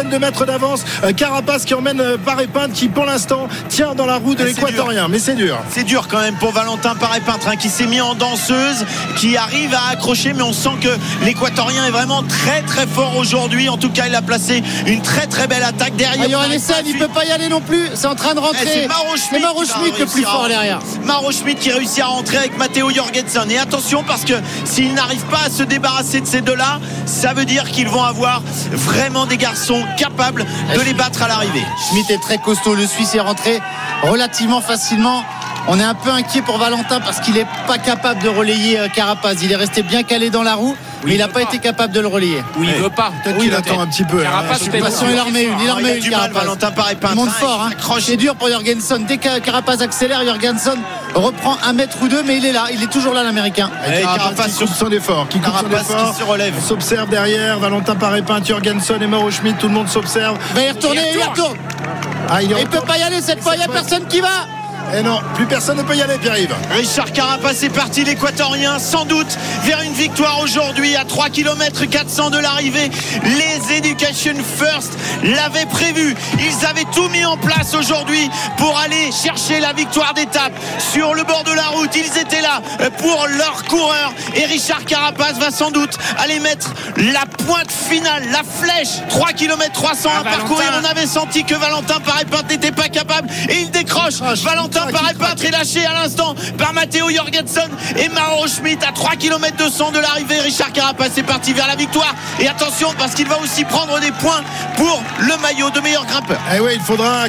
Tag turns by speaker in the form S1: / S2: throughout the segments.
S1: centaine de mètres d'avance. Carapace qui emmène Paré-Peintre, qui pour l'instant tient dans la roue de l'Équatorien. Mais c'est dur.
S2: C'est dur quand même pour Valentin Paré-Peintre, qui s'est mis en danseuse, qui arrive à accrocher, mais on sent que l'Équatorien est vraiment très très fort aujourd'hui. En tout cas, il a placé une très très belle attaque derrière.
S3: Johannessen, il peut pas y aller non plus. C'est en train de rentrer.
S2: C'est Mauro Schmid
S3: le plus fort derrière.
S2: Mauro Schmid qui réussit à rentrer avec Matteo Jorgensen. Et attention, parce que s'il n'arrive pas à se débarrasser de ces deux-là, ça veut dire qu'ils vont avoir vraiment des garçons capables de les battre à l'arrivée.
S3: Schmid est très costaud. Le Suisse est rentré relativement facilement. On est un peu inquiet pour Valentin parce qu'il n'est pas capable de relayer Carapace. Il est resté bien calé dans la roue, mais il n'a pas été capable de le relayer.
S4: Oui, il veut pas.
S1: Peut-être qu'il attend un petit peu.
S4: Carapace,
S3: De toute façon, il en remet une. Carapace.
S2: Valentin Paré-Peintre.
S3: Il monte fort. C'est dur pour Jorgensen. Dès que Carapace accélère, Jorgensen reprend un mètre ou deux, mais il est là. Il est toujours là, l'Américain.
S1: Carapace qui coupe son effort. Qui
S2: se relève.
S1: On s'observe derrière. Valentin Paré-Peintre, Jorgensen et Mauro Schmid. Tout le monde s'observe.
S3: Il va y retourner. Il retourne. Il ne peut pas y aller cette fois. Il n'y a personne qui va.
S1: Et non, plus personne ne peut y aller, Pierre-Yves.
S2: Richard Carapace est parti, l'Équatorien, sans doute vers une victoire aujourd'hui à 3 km 400 de l'arrivée. Les Education First l'avaient prévu. Ils avaient tout mis en place aujourd'hui pour aller chercher la victoire d'étape sur le bord de la route. Ils étaient là pour leur coureur. Et Richard Carapace va sans doute aller mettre la pointe finale, la flèche. 3 km 300 à parcourir. On avait senti que Valentin Paré-Peintre n'était pas capable. Et il décroche. Valentin Paré-Peintre est lâché à l'instant par Matteo Jorgensen et Mauro Schmid à 3 km 200 de l'arrivée. Richard Carapace est parti vers la victoire. Et attention, parce qu'il va aussi prendre des points pour le maillot de meilleur grimpeur.
S1: Et oui, il faudra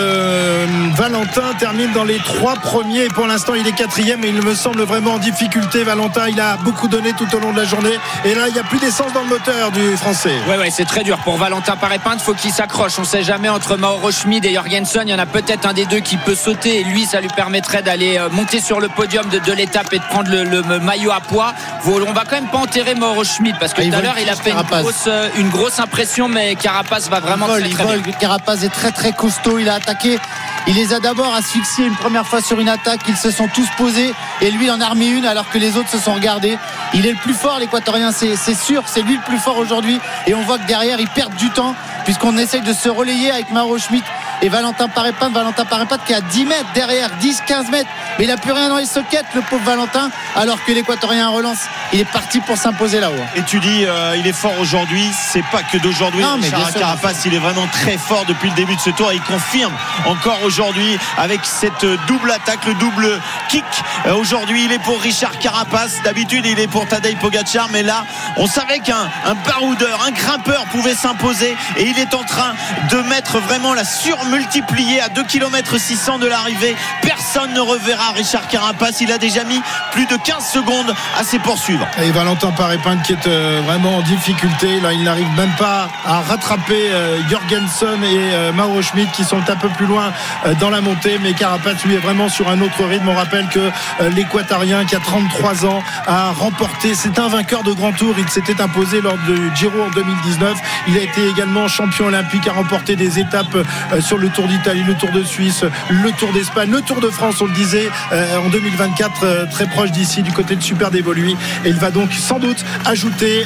S1: que Valentin termine dans les 3 premiers. Pour l'instant, il est 4e et il me semble vraiment en difficulté. Valentin, il a beaucoup donné tout au long de la journée. Et là, il n'y a plus d'essence dans le moteur du Français.
S4: Ouais, c'est très dur pour Valentin Paré-Peintre. Il faut qu'il s'accroche. On ne sait jamais entre Mauro Schmid et Jorgensen. Il y en a peut-être un des deux qui peut sauter. Et lui, ça lui permettrait d'aller monter sur le podium de l'étape et de prendre le maillot à poids. On va quand même pas enterrer Mauro Schmid parce que tout à l'heure il a fait une grosse impression, mais Carapace va vraiment très bien.
S3: Carapace est très très costaud. Il a attaqué. Il les a d'abord asphyxiés une première fois sur une attaque. Ils se sont tous posés et lui il en a remis une alors que les autres se sont regardés. Il est le plus fort, l'Équatorien, c'est sûr. C'est lui le plus fort aujourd'hui et on voit que derrière ils perdent du temps puisqu'on essaye de se relayer avec Mauro Schmid et Valentin Paré-Peintre qui est à 10 mètres derrière, 10-15 mètres, mais il n'a plus rien dans les sockets, le pauvre Valentin, alors que l'Équatorien relance. Il est parti pour s'imposer là-haut.
S2: Et tu dis il est fort aujourd'hui, c'est pas que d'aujourd'hui. Richard Carapace, il est vraiment très fort depuis le début de ce tour et il confirme encore aujourd'hui avec cette double attaque, le double kick. Aujourd'hui il est pour Richard Carapace, d'habitude il est pour Tadej Pogačar, mais là on savait qu'un baroudeur, un grimpeur pouvait s'imposer et il est en train de mettre vraiment la surmultipliée à 2 km 600 de l'arrivée. Personne ne reverra Richard Carapace, il a déjà mis plus de 15 secondes à ses poursuivants.
S1: Et Valentin Paré-Peintre qui est vraiment en difficulté, là il n'arrive même pas à rattraper Jorgensen et Mauro Schmid qui sont un peu plus loin dans la montée, mais Carapace lui est vraiment sur un autre rythme. On rappelle que l'Équatorien qui a 33 ans a remporté, c'est un vainqueur de grand tour, il s'était imposé lors du Giro en 2019, il a été également champion olympique, a remporté des étapes sur le Tour d'Italie, le Tour de Suisse, le Tour d'Espagne, le Tour de France, on le disait en 2024, très proche d'ici du côté de Super Dévoluy, et il va donc sans doute ajouter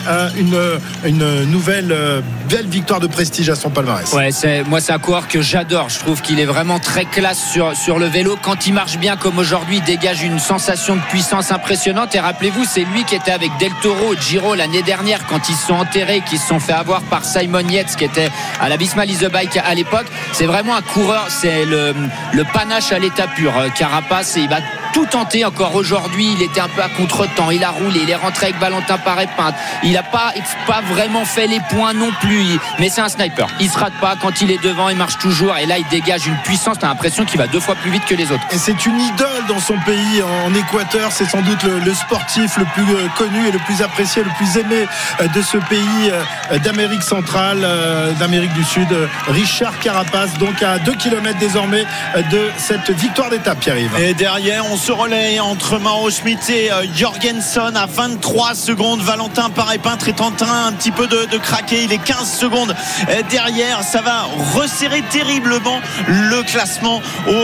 S1: une nouvelle belle victoire de prestige à son palmarès.
S4: Ouais, c'est un coureur que j'adore. Je trouve qu'il est vraiment très classe sur le vélo. Quand il marche bien comme aujourd'hui, il dégage une sensation de puissance impressionnante. Et rappelez-vous, c'est lui qui était avec Del Toro au Giro l'année dernière quand ils se sont enterrés, qui se sont fait avoir par Simon Yates qui était à la Visma Lease Bike à l'époque. C'est vraiment un coureur, c'est le panache à l'état pur. Carapace, et il va tout tenter encore aujourd'hui. Il était un peu à contre-temps, il a roulé, il est rentré avec Valentin Paré-Peintre, il n'a pas vraiment fait les points non plus, mais c'est un sniper, il se rate pas. Quand il est devant, il marche toujours, et là il dégage une puissance, t'as l'impression qu'il va 2 fois plus vite que les autres.
S1: Et c'est une idole dans son pays, en Équateur. C'est sans doute le sportif le plus connu et le plus apprécié, le plus aimé de ce pays d'Amérique centrale, d'Amérique du Sud. Richard Carapace, donc à 2 km désormais de cette victoire d'étape, Pierre-Yves.
S2: Et derrière, on ce relais entre Mauro Schmid et Jorgensen à 23 secondes. Valentin Paré-Peintre est en train un petit peu de craquer. Il est 15 secondes derrière. Ça va resserrer terriblement le classement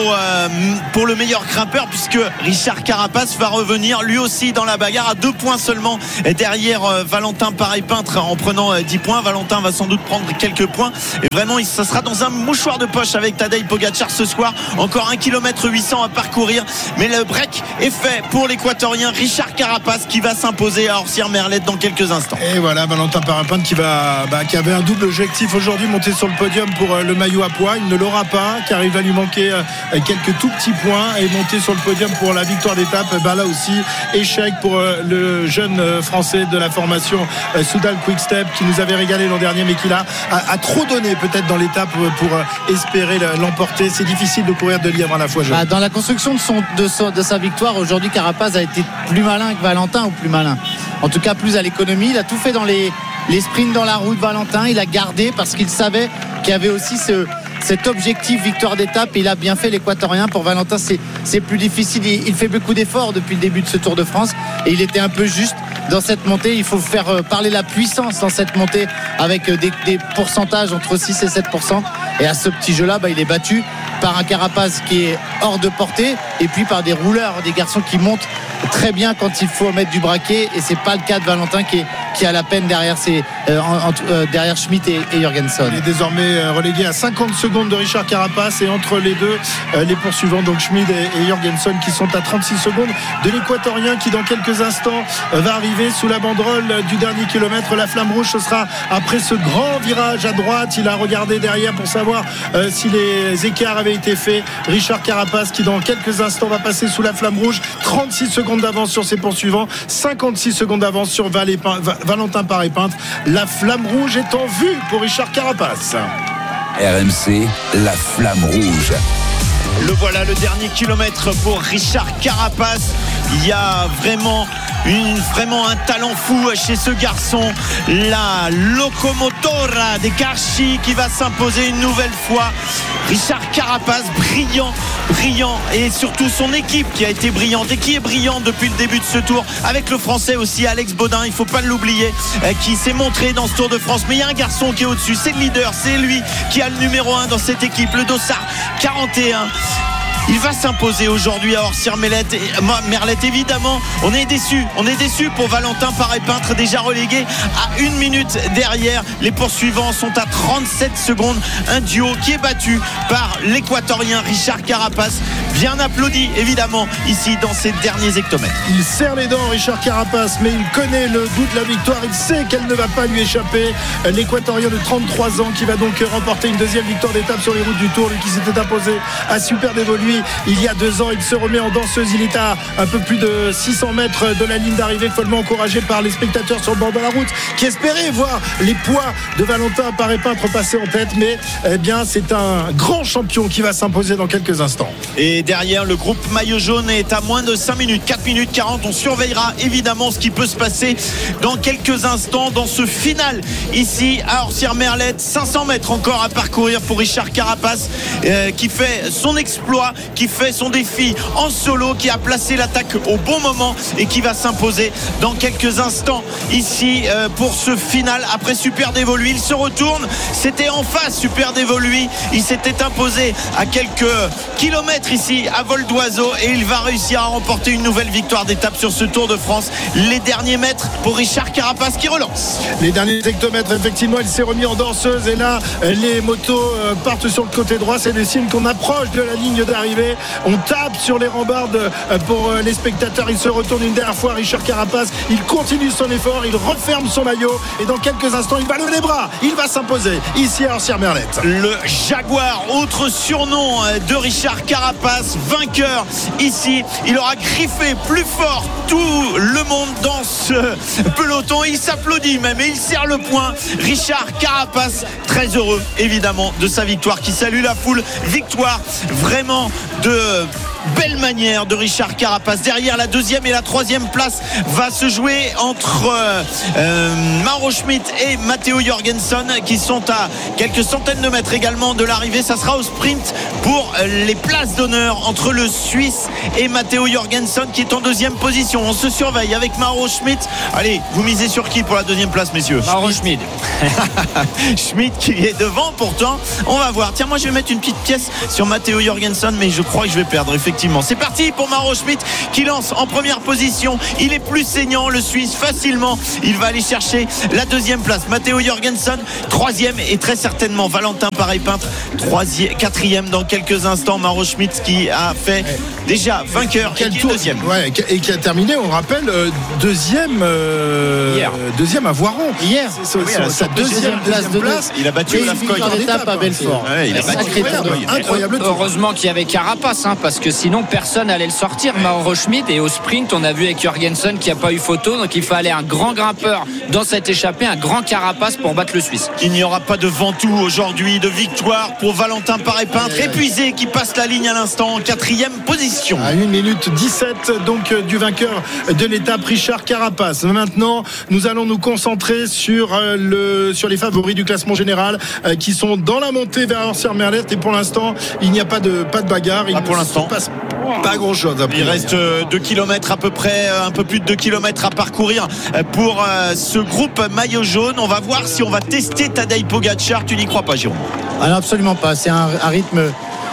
S2: pour le meilleur grimpeur, puisque Richard Carapace va revenir lui aussi dans la bagarre à 2 points seulement derrière Valentin Paré-Peintre en prenant 10 points. Valentin va sans doute prendre quelques points et vraiment ça sera dans un mouchoir de poche avec Tadej Pogačar ce soir. Encore 1 km 800 à parcourir, mais le break est fait pour l'équatorien Richard Carapace qui va s'imposer à Orsières-Merlette dans quelques instants.
S1: Et voilà, Valentin Paré-Peintre qui avait un double objectif aujourd'hui, monter sur le podium pour le maillot à pois. Il ne l'aura pas car il va lui manquer quelques tout petits points et monter sur le podium pour la victoire d'étape. Là aussi, échec pour le jeune français de la formation Soudal Quick-Step qui nous avait régalé l'an dernier, mais qui a trop donné peut-être dans l'étape pour espérer l'emporter. C'est difficile de courir 2 livres à la fois.
S3: Dans la construction de sa victoire aujourd'hui, Carapace a été plus malin que Valentin, ou plus malin, en tout cas plus à l'économie. Il a tout fait dans les sprints dans la route. Valentin, il a gardé parce qu'il savait qu'il y avait aussi cet objectif victoire d'étape, et il a bien fait l'équatorien. Pour Valentin, c'est plus difficile. Il fait beaucoup d'efforts depuis le début de ce Tour de France et il était un peu juste dans cette montée. Il faut faire parler la puissance dans cette montée avec des pourcentages entre 6 et 7%, et à ce petit jeu là il est battu par un Carapace qui est hors de portée, et puis par des rouleurs, des garçons qui montent très bien quand il faut mettre du braquet, et c'est pas le cas de Valentin qui a la peine derrière derrière Schmid et Jorgensen.
S1: Il est désormais relégué à 50 secondes de Richard Carapace, et entre les deux les poursuivants, donc Schmid et Jorgensen, qui sont à 36 secondes de l'équatorien qui dans quelques instants va arriver sous la banderole du dernier kilomètre. La flamme rouge, ce sera après ce grand virage à droite. Il a regardé derrière pour savoir si les écarts avaient été faits. Richard Carapace qui dans quelques instants va passer sous la flamme rouge. 36 secondes d'avance sur ses poursuivants, 56 secondes d'avance sur Valentin Paré-Peintre. La flamme rouge est en vue pour Richard Carapace.
S5: RMC, la flamme rouge.
S2: Le voilà, le dernier kilomètre pour Richard Carapace. Il y a vraiment un talent fou chez ce garçon. La locomotora des Carchi qui va s'imposer une nouvelle fois. Richard Carapace, brillant, et surtout son équipe qui a été brillante et qui est brillante depuis le début de ce tour, avec le français aussi Alex Baudin, il ne faut pas l'oublier, qui s'est montré dans ce Tour de France. Mais il y a un garçon qui est au-dessus, c'est le leader, c'est lui qui a le numéro 1 dans cette équipe, le dossard 41. Il va s'imposer aujourd'hui à Orsières-Merlette, évidemment. On est déçu pour Valentin Paré-Peintre, déjà relégué à 1 minute derrière. Les poursuivants sont à 37 secondes. Un duo qui est battu par l'équatorien Richard Carapace, bien applaudi évidemment ici dans ces derniers hectomètres.
S1: Il serre les dents, Richard Carapace, mais il connaît le goût de la victoire. Il sait qu'elle ne va pas lui échapper. L'équatorien de 33 ans qui va donc remporter une deuxième victoire d'étape sur les routes du Tour, lui qui s'était imposé à Super Dévoluy il y a 2 ans. Il se remet en danseuse. Il est à un peu plus de 600 mètres de la ligne d'arrivée, follement encouragé par les spectateurs sur le bord de la route qui espéraient voir les poids de Valentin Paré-Peintre passer en tête. Mais c'est un grand champion qui va s'imposer dans quelques instants.
S2: Et derrière, le groupe maillot jaune est à moins de 5 minutes, 4 minutes 40. On surveillera évidemment ce qui peut se passer dans quelques instants dans ce final ici à Orsières-Merlette. 500 mètres encore à parcourir pour Richard Carapace, qui fait son exploit, qui fait son défi en solo, qui a placé l'attaque au bon moment et qui va s'imposer dans quelques instants ici pour ce final. Après Super Dévoluy, il se retourne, c'était en face Super Dévoluy, il s'était imposé à quelques kilomètres ici à vol d'oiseau, et il va réussir à remporter une nouvelle victoire d'étape sur ce Tour de France. Les derniers mètres pour Richard Carapace qui relance.
S1: Les derniers hectomètres, effectivement, il s'est remis en danseuse, et là les motos partent sur le côté droit. C'est le signe qu'on approche de la ligne d'arrivée. On tape sur les rambardes pour les spectateurs. Il se retourne une dernière fois, Richard Carapace. Il continue son effort, il referme son maillot, et dans quelques instants il va lever les bras. Il va s'imposer ici à Orsières-Merlette.
S2: Le Jaguar, autre surnom de Richard Carapace, vainqueur ici. Il aura griffé plus fort tout le monde dans ce peloton. Il s'applaudit même et il serre le poing. Richard Carapace, très heureux évidemment de sa victoire, qui salue la foule. Victoire vraiment de belle manière de Richard Carapace. Derrière, la deuxième et la troisième place va se jouer entre Mauro Schmid et Matteo Jorgensen, qui sont à quelques centaines de mètres également de l'arrivée. Ça sera au sprint pour les places d'honneur entre le Suisse et Matteo Jorgensen, qui est en deuxième position. On se surveille avec Mauro Schmid. Allez, vous misez sur qui pour la deuxième place, messieurs?
S4: Mauro Schmid.
S2: Schmid qui est devant pourtant. On va voir. Tiens, moi je vais mettre une petite pièce sur Matteo Jorgensen, mais je crois que je vais perdre, effectivement. C'est parti pour Mauro Schmid qui lance en première position. Il est plus saignant, le Suisse, facilement. Il va aller chercher la deuxième place. Matteo Jorgensen, troisième, et très certainement Valentin Pareil-Peintre, quatrième dans quelques instants. Mauro Schmid qui a fait déjà vainqueur et qui est deuxième.
S1: Ouais, et qui a terminé, on rappelle, deuxième à Voiron.
S3: Hier,
S1: sa deuxième place.
S2: Il a battu Olaf Koy
S3: en étape à Belfort.
S2: Ouais, il a battu
S1: incroyable tour.
S4: Heureusement qu'il y avait Carapace, parce que sinon personne n'allait le sortir, Mauro Schmid. Et au sprint, on a vu avec Jorgensen qu'il n'y a pas eu photo, donc il fallait un grand grimpeur dans cette échappée, un grand Carapace pour battre le Suisse.
S2: Il n'y aura pas de Ventoux aujourd'hui, de victoire pour Valentin Pareil-Peintre, épuisé, qui passe la ligne à l'instant en quatrième position.
S1: À 1 minute 17 donc du vainqueur de l'étape, Richard Carapace. Maintenant, nous allons nous concentrer sur les favoris du classement général qui sont dans la montée vers Orsières-Merlette, et pour l'instant, il n'y a pas de bagarre.
S2: Pour l'instant,
S1: passe pas grand chose.
S2: Il reste 2 km à peu près, un peu plus de 2 km à parcourir pour ce groupe maillot jaune. On va voir si on va tester Tadej Pogačar. Tu n'y crois pas, Jérôme?
S3: Ah non, absolument pas. C'est un rythme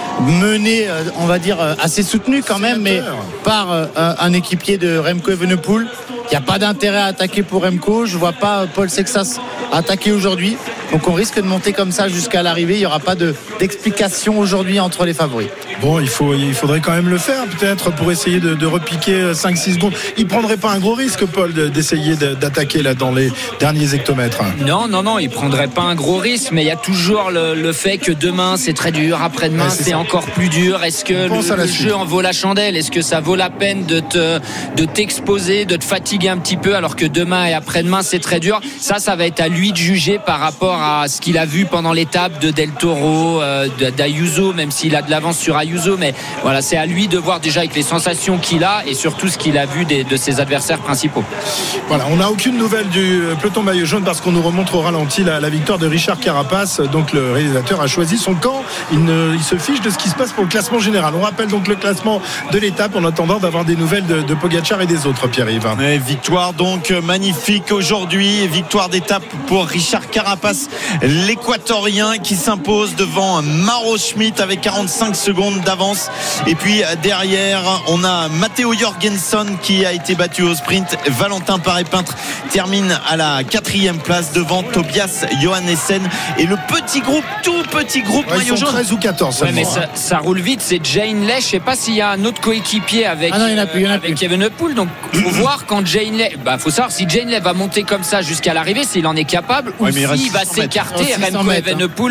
S3: mené, on va dire, assez soutenu quand même, mais par un équipier de Remco Evenepoel. Il n'y a pas d'intérêt à attaquer pour Remco. Je ne vois pas Paul Sexas attaquer aujourd'hui. Donc on risque de monter comme ça jusqu'à l'arrivée. Il n'y aura pas d'explication aujourd'hui entre les favoris.
S1: Bon, il faudrait quand même le faire, peut-être, pour essayer de repiquer 5-6 secondes. Il ne prendrait pas un gros risque, Paul, d'essayer d'attaquer là dans les derniers hectomètres?
S4: Non, il ne prendrait pas un gros risque, mais il y a toujours le fait que demain c'est très dur, après-demain c'est encore plus dur. Est-ce que le jeu en vaut la chandelle? Est-ce que ça vaut la peine de t'exposer, de te fatiguer un petit peu, alors que demain et après-demain c'est très dur? Ça va être à lui de juger par rapport à ce qu'il a vu pendant l'étape de Del Toro, d'Ayuso, même s'il a de l'avance sur Ayuso, mais voilà, c'est à lui de voir déjà avec les sensations qu'il a et surtout ce qu'il a vu de ses adversaires principaux.
S1: Voilà, on n'a aucune nouvelle du peloton maillot jaune parce qu'on nous remonte au ralenti la victoire de Richard Carapace. Donc le réalisateur a choisi son camp. Il se fiche de ce qui se passe pour le classement général. On rappelle donc le classement de l'étape en attendant d'avoir des nouvelles de Pogačar et des autres, Pierre-Yves.
S2: Victoire donc magnifique aujourd'hui, victoire d'étape pour Richard Carapace, l'équatorien, qui s'impose devant Mauro Schmid avec 45 secondes d'avance. Et puis derrière, on a Matteo Jorgensen qui a été battu au sprint. Valentin Pareil-Peintre termine à la 4e place devant Tobias Johannessen et le tout petit groupe maillot jaune.
S1: 13 ou 14.
S4: Ouais, mais ça roule vite. C'est Jane Lay. Je sais pas s'il y a un autre coéquipier avec Evenepoel. Donc faut voir quand Jane Lay. Faut savoir si Jane Lay va monter comme ça jusqu'à l'arrivée, s'il en est capable, ou s'il va s'écarter. Remco Evenepoel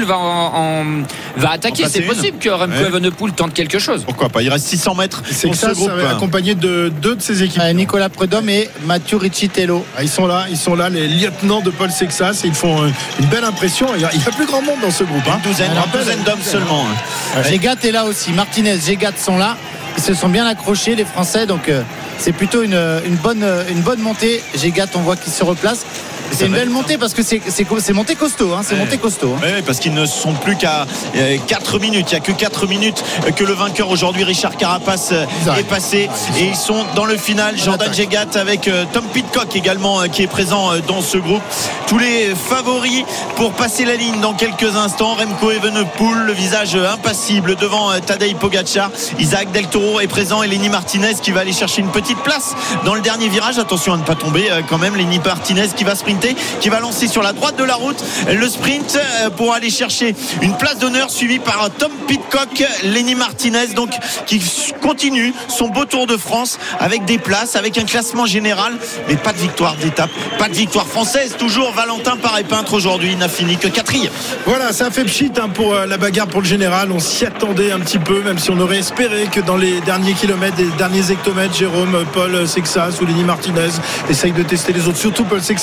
S4: va attaquer. C'est possible que Remco Evenepoel tente quelque chose.
S2: Pourquoi pas? Il reste 600 mètres.
S1: C'est que ça, accompagné de 2 de ses équipes.
S3: Nicolas Prudhomme et Mathieu Riccitello.
S1: Ils sont là, les lieutenants de Paul Sexas, et ils font une belle impression. Il y a plus grand monde dans ce groupe.
S2: Une douzaine d'hommes seulement.
S3: Gégat est là aussi. Martinez, Gégat sont là. Ils se sont bien accrochés, les Français. Donc c'est plutôt une bonne montée. Gégat, on voit qu'il se replace. C'est une belle montée parce que c'est montée costaud. Montée costaud.
S2: Oui, parce qu'ils ne sont plus qu'à 4 minutes. Il n'y a que 4 minutes que le vainqueur aujourd'hui, Richard Carapace, est passé. Et ils sont dans le final. Jordan Gégat avec Tom Pidcock également qui est présent dans ce groupe. Tous les favoris pour passer la ligne dans quelques instants. Remco Evenepoel, le visage impassible devant Tadej Pogačar. Isaac Del Toro est présent et Lenny Martinez qui va aller chercher une petite place dans le dernier virage. Attention à ne pas tomber quand même. Lenny Martinez qui va sprinter, qui va lancer sur la droite de la route le sprint pour aller chercher une place d'honneur, suivi par Tom Pidcock. Lenny Martinez donc qui continue son beau Tour de France avec des places, avec un classement général, mais pas de victoire d'étape, pas de victoire française. Toujours Valentin Pareil-Peintre aujourd'hui n'a fini que 4e.
S1: Voilà, ça a fait pchit pour la bagarre pour le général. On s'y attendait un petit peu, même si on aurait espéré que dans les derniers kilomètres, les derniers hectomètres, Jérôme, Paul Sexas ou Lenny Martinez essayent de tester les autres, surtout Paul Sexas.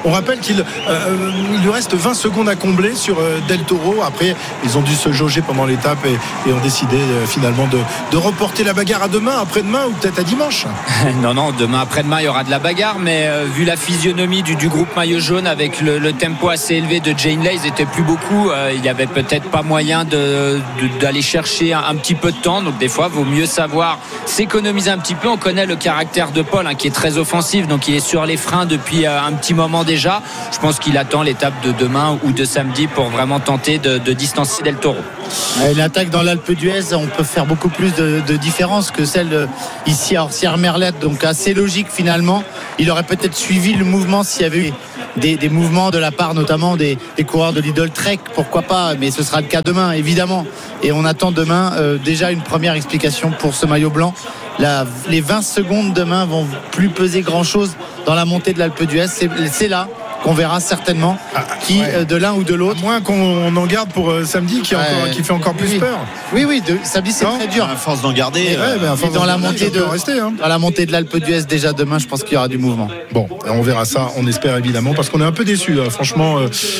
S1: On rappelle qu'il lui reste 20 secondes à combler sur Del Toro. Après, ils ont dû se jauger pendant l'étape et ont décidé finalement de reporter la bagarre à demain, après-demain ou peut-être à dimanche.
S4: Non, demain après-demain il y aura de la bagarre, mais vu la physionomie du groupe maillot jaune avec le tempo assez élevé de Jane Lay, ils étaient plus beaucoup, il n'y avait peut-être pas moyen d'aller chercher un petit peu de temps, donc des fois il vaut mieux savoir s'économiser un petit peu. On connaît le caractère de Paul qui est très offensif, donc il est sur les freins depuis un petit moment déjà. Je pense qu'il attend l'étape de demain ou de samedi pour vraiment tenter de distancer Del Toro.
S3: Une attaque dans l'Alpe d'Huez, on peut faire beaucoup plus de différence que celle ici à Orsières-Merlette, donc assez logique finalement. Il aurait peut-être suivi le mouvement s'il y avait eu des mouvements de la part notamment des coureurs de Lidl Trek, pourquoi pas, mais ce sera le cas demain évidemment, et on attend demain déjà une première explication pour ce maillot blanc. Les 20 secondes demain vont plus peser grand chose dans la montée de l'Alpe d'Huez, c'est là qu'on verra certainement de l'un ou de l'autre.
S1: À moins qu'on en garde pour samedi qui fait encore plus peur.
S3: Oui, samedi c'est très dur.
S2: À force d'en garder.
S3: Dans la montée dans la montée de l'Alpe d'Huez déjà demain, je pense qu'il y aura du mouvement.
S1: Bon, on verra ça, on espère évidemment, parce qu'on est un peu déçus, franchement,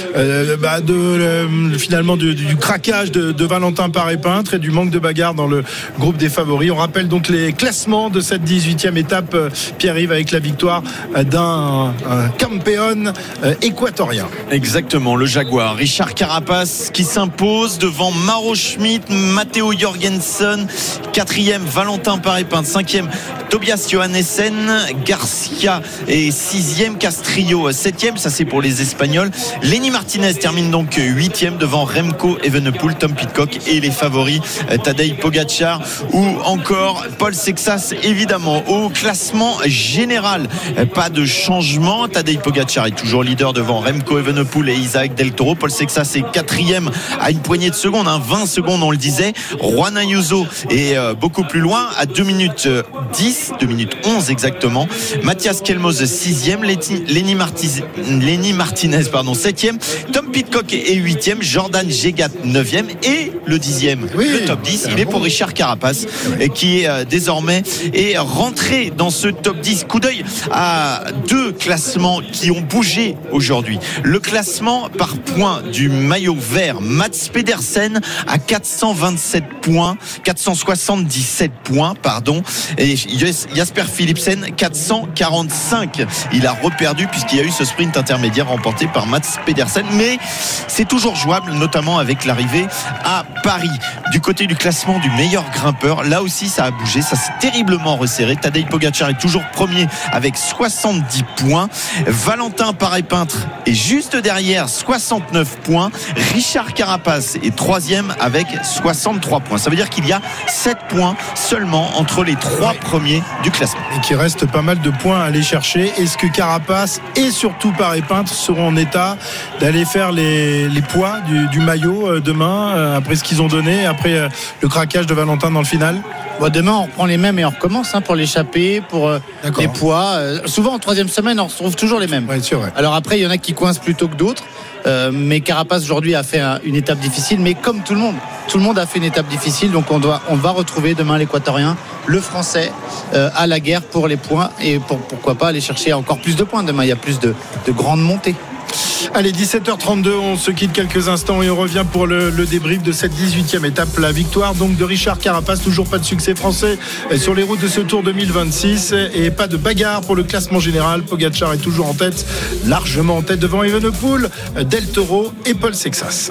S1: finalement du craquage de Valentin Paré-Peintre et du manque de bagarre dans le groupe des favoris. On rappelle donc les classements de cette 18e étape, Pierre-Yves, avec la victoire d'un campeón équatorien.
S2: Exactement, le Jaguar. Richard Carapace qui s'impose devant Mauro Schmid, Matteo Jorgensen, 4e Valentin Paré-Peintre, 5e Tobias Johannessen, Garcia et 6e Castrillo, 7e, ça c'est pour les Espagnols. Lenny Martinez termine donc 8e devant Remco Evenepoel, Tom Pidcock et les favoris Tadej Pogačar ou encore Paul Sexas. Évidemment, au classement général, pas de changement. Tadej Pogačar est toujours leader devant Remco Evenepoel et Isaac Del Toro. Paul Sexas est 4e à une poignée de secondes, 20 secondes on le disait. Juan Ayuso est beaucoup plus loin à 2 minutes 10, 2 minutes 11 exactement. Mathias Kelmoz 6e, Lenny Martinez 7e, Tom Pidcock est 8e, Jordan Gégat 9e et le 10e, le top 10, il est pour Richard Carapace qui est désormais rentré dans ce top 10. Coup d'œil à 2 classements qui ont bougé aujourd'hui. Le classement par points du maillot vert, Mats Pedersen à 477 points, et Jasper Philipsen 445. Il a reperdu puisqu'il y a eu ce sprint intermédiaire remporté par Mats Pedersen, mais c'est toujours jouable, notamment avec l'arrivée à Paris. Du côté du classement du meilleur grimpeur, là aussi ça a bougé, ça s'est terriblement resserré. Tadej Pogačar est toujours premier avec 70 points. Valentin Paré-Peintre est juste derrière, 69 points. Richard Carapace est 3e avec 63 points. Ça veut dire qu'il y a 7 points seulement entre les 3 premiers du classement.
S1: Et qu'il reste pas mal de points à aller chercher. Est-ce que Carapace et surtout Paré-Peintre seront en état d'aller faire les poids du maillot demain, après ce qu'ils ont donné, après le craquage de Valentin dans le final?
S3: Demain on reprend les mêmes et on recommence pour l'échappée, pour les poids. Souvent en 3e semaine on retrouve toujours les mêmes.
S1: C'est vrai.
S3: Alors après il y en a qui coincent plutôt que d'autres. Mais Carapace aujourd'hui a fait une étape difficile, mais comme tout le monde a fait une étape difficile, donc on va retrouver demain l'Équatorien, le Français, à la guerre pour les points et pourquoi pas aller chercher encore plus de points demain. Il y a plus de grandes montées.
S1: Allez, 17h32, on se quitte quelques instants et on revient pour le débrief de cette 18e étape. La victoire donc de Richard Carapace, toujours pas de succès français sur les routes de ce Tour 2026 et pas de bagarre pour le classement général. Pogačar est toujours en tête, largement en tête devant Evenepoel, Del Toro et Paul Sexas.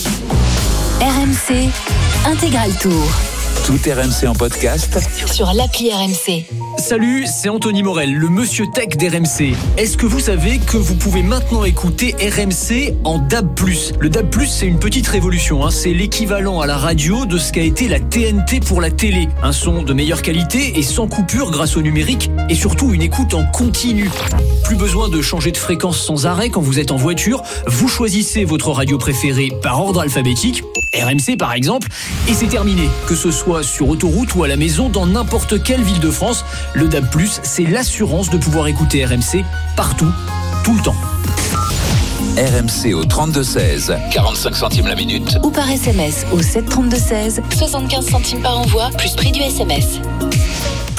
S6: RMC Intégral Tour.
S5: Tout RMC en podcast
S6: sur l'appli RMC.
S7: Salut, c'est Anthony Morel, le monsieur tech d'RMC. Est-ce que vous savez que vous pouvez maintenant écouter RMC en DAB+. Le DAB+, c'est une petite révolution, c'est l'équivalent à la radio de ce qu'a été la TNT pour la télé. Un son de meilleure qualité et sans coupure grâce au numérique et surtout une écoute en continu. Plus besoin de changer de fréquence sans arrêt quand vous êtes en voiture. Vous choisissez votre radio préférée par ordre alphabétique, RMC par exemple, et c'est terminé. Que ce soit sur autoroute ou à la maison, dans n'importe quelle ville de France, le DAB+, c'est l'assurance de pouvoir écouter RMC partout, tout le temps.
S5: RMC au 32-16, 45 centimes la minute.
S6: Ou par SMS au 7 32 16, 75 centimes par envoi, plus prix du SMS.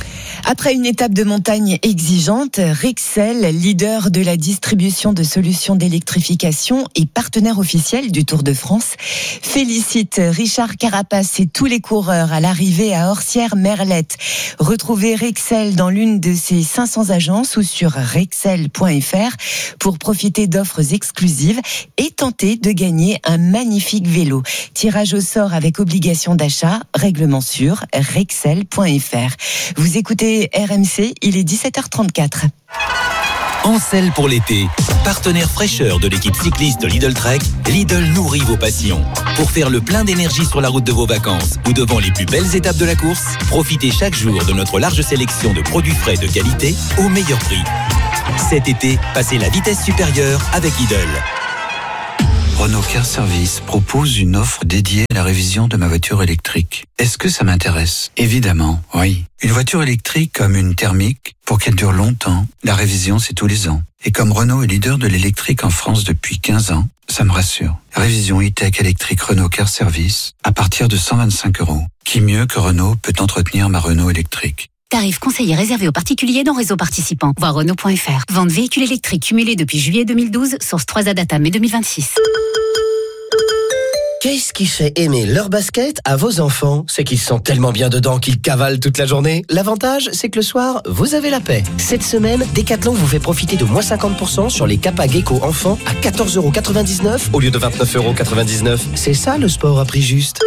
S8: Après une étape de montagne exigeante, Rexel, leader de la distribution de solutions d'électrification et partenaire officiel du Tour de France, félicite Richard Carapace et tous les coureurs à l'arrivée à Orsières-Merlette. Retrouvez Rexel dans l'une de ses 500 agences ou sur rexel.fr pour profiter d'offres exclusives et tenter de gagner un magnifique vélo. Tirage au sort avec obligation d'achat, règlement sur rexel.fr. Vous écoutez RMC, il est 17h34.
S5: Ancel pour l'été, partenaire fraîcheur de l'équipe cycliste Lidl Trek, Lidl nourrit vos passions. Pour faire le plein d'énergie sur la route de vos vacances ou devant les plus belles étapes de la course, profitez chaque jour de notre large sélection de produits frais de qualité au meilleur prix. Cet été, passez la vitesse supérieure avec Lidl.
S9: Renault Car Service propose une offre dédiée à la révision de ma voiture électrique. Est-ce que ça m'intéresse ? Évidemment, oui. Une voiture électrique comme une thermique, pour qu'elle dure longtemps, la révision c'est tous les ans. Et comme Renault est leader de l'électrique en France depuis 15 ans, ça me rassure. Révision e-tech électrique Renault Car Service à partir de 125 €. Qui mieux que Renault peut entretenir ma Renault électrique ?
S10: Tarif conseillé réservé aux particuliers dans réseau participant. Voir Renault.fr. Vente véhicule électrique cumulé depuis juillet 2012, source 3A Data mai 2026.
S11: Qu'est-ce qui fait aimer leur basket à vos enfants ? C'est qu'ils sont tellement bien dedans qu'ils cavalent toute la journée. L'avantage, c'est que le soir, vous avez la paix. Cette semaine, Decathlon vous fait profiter de moins 50% sur les Kappa Gecko enfants à 14,99 € au lieu de 29,99 €. C'est ça le sport à prix juste.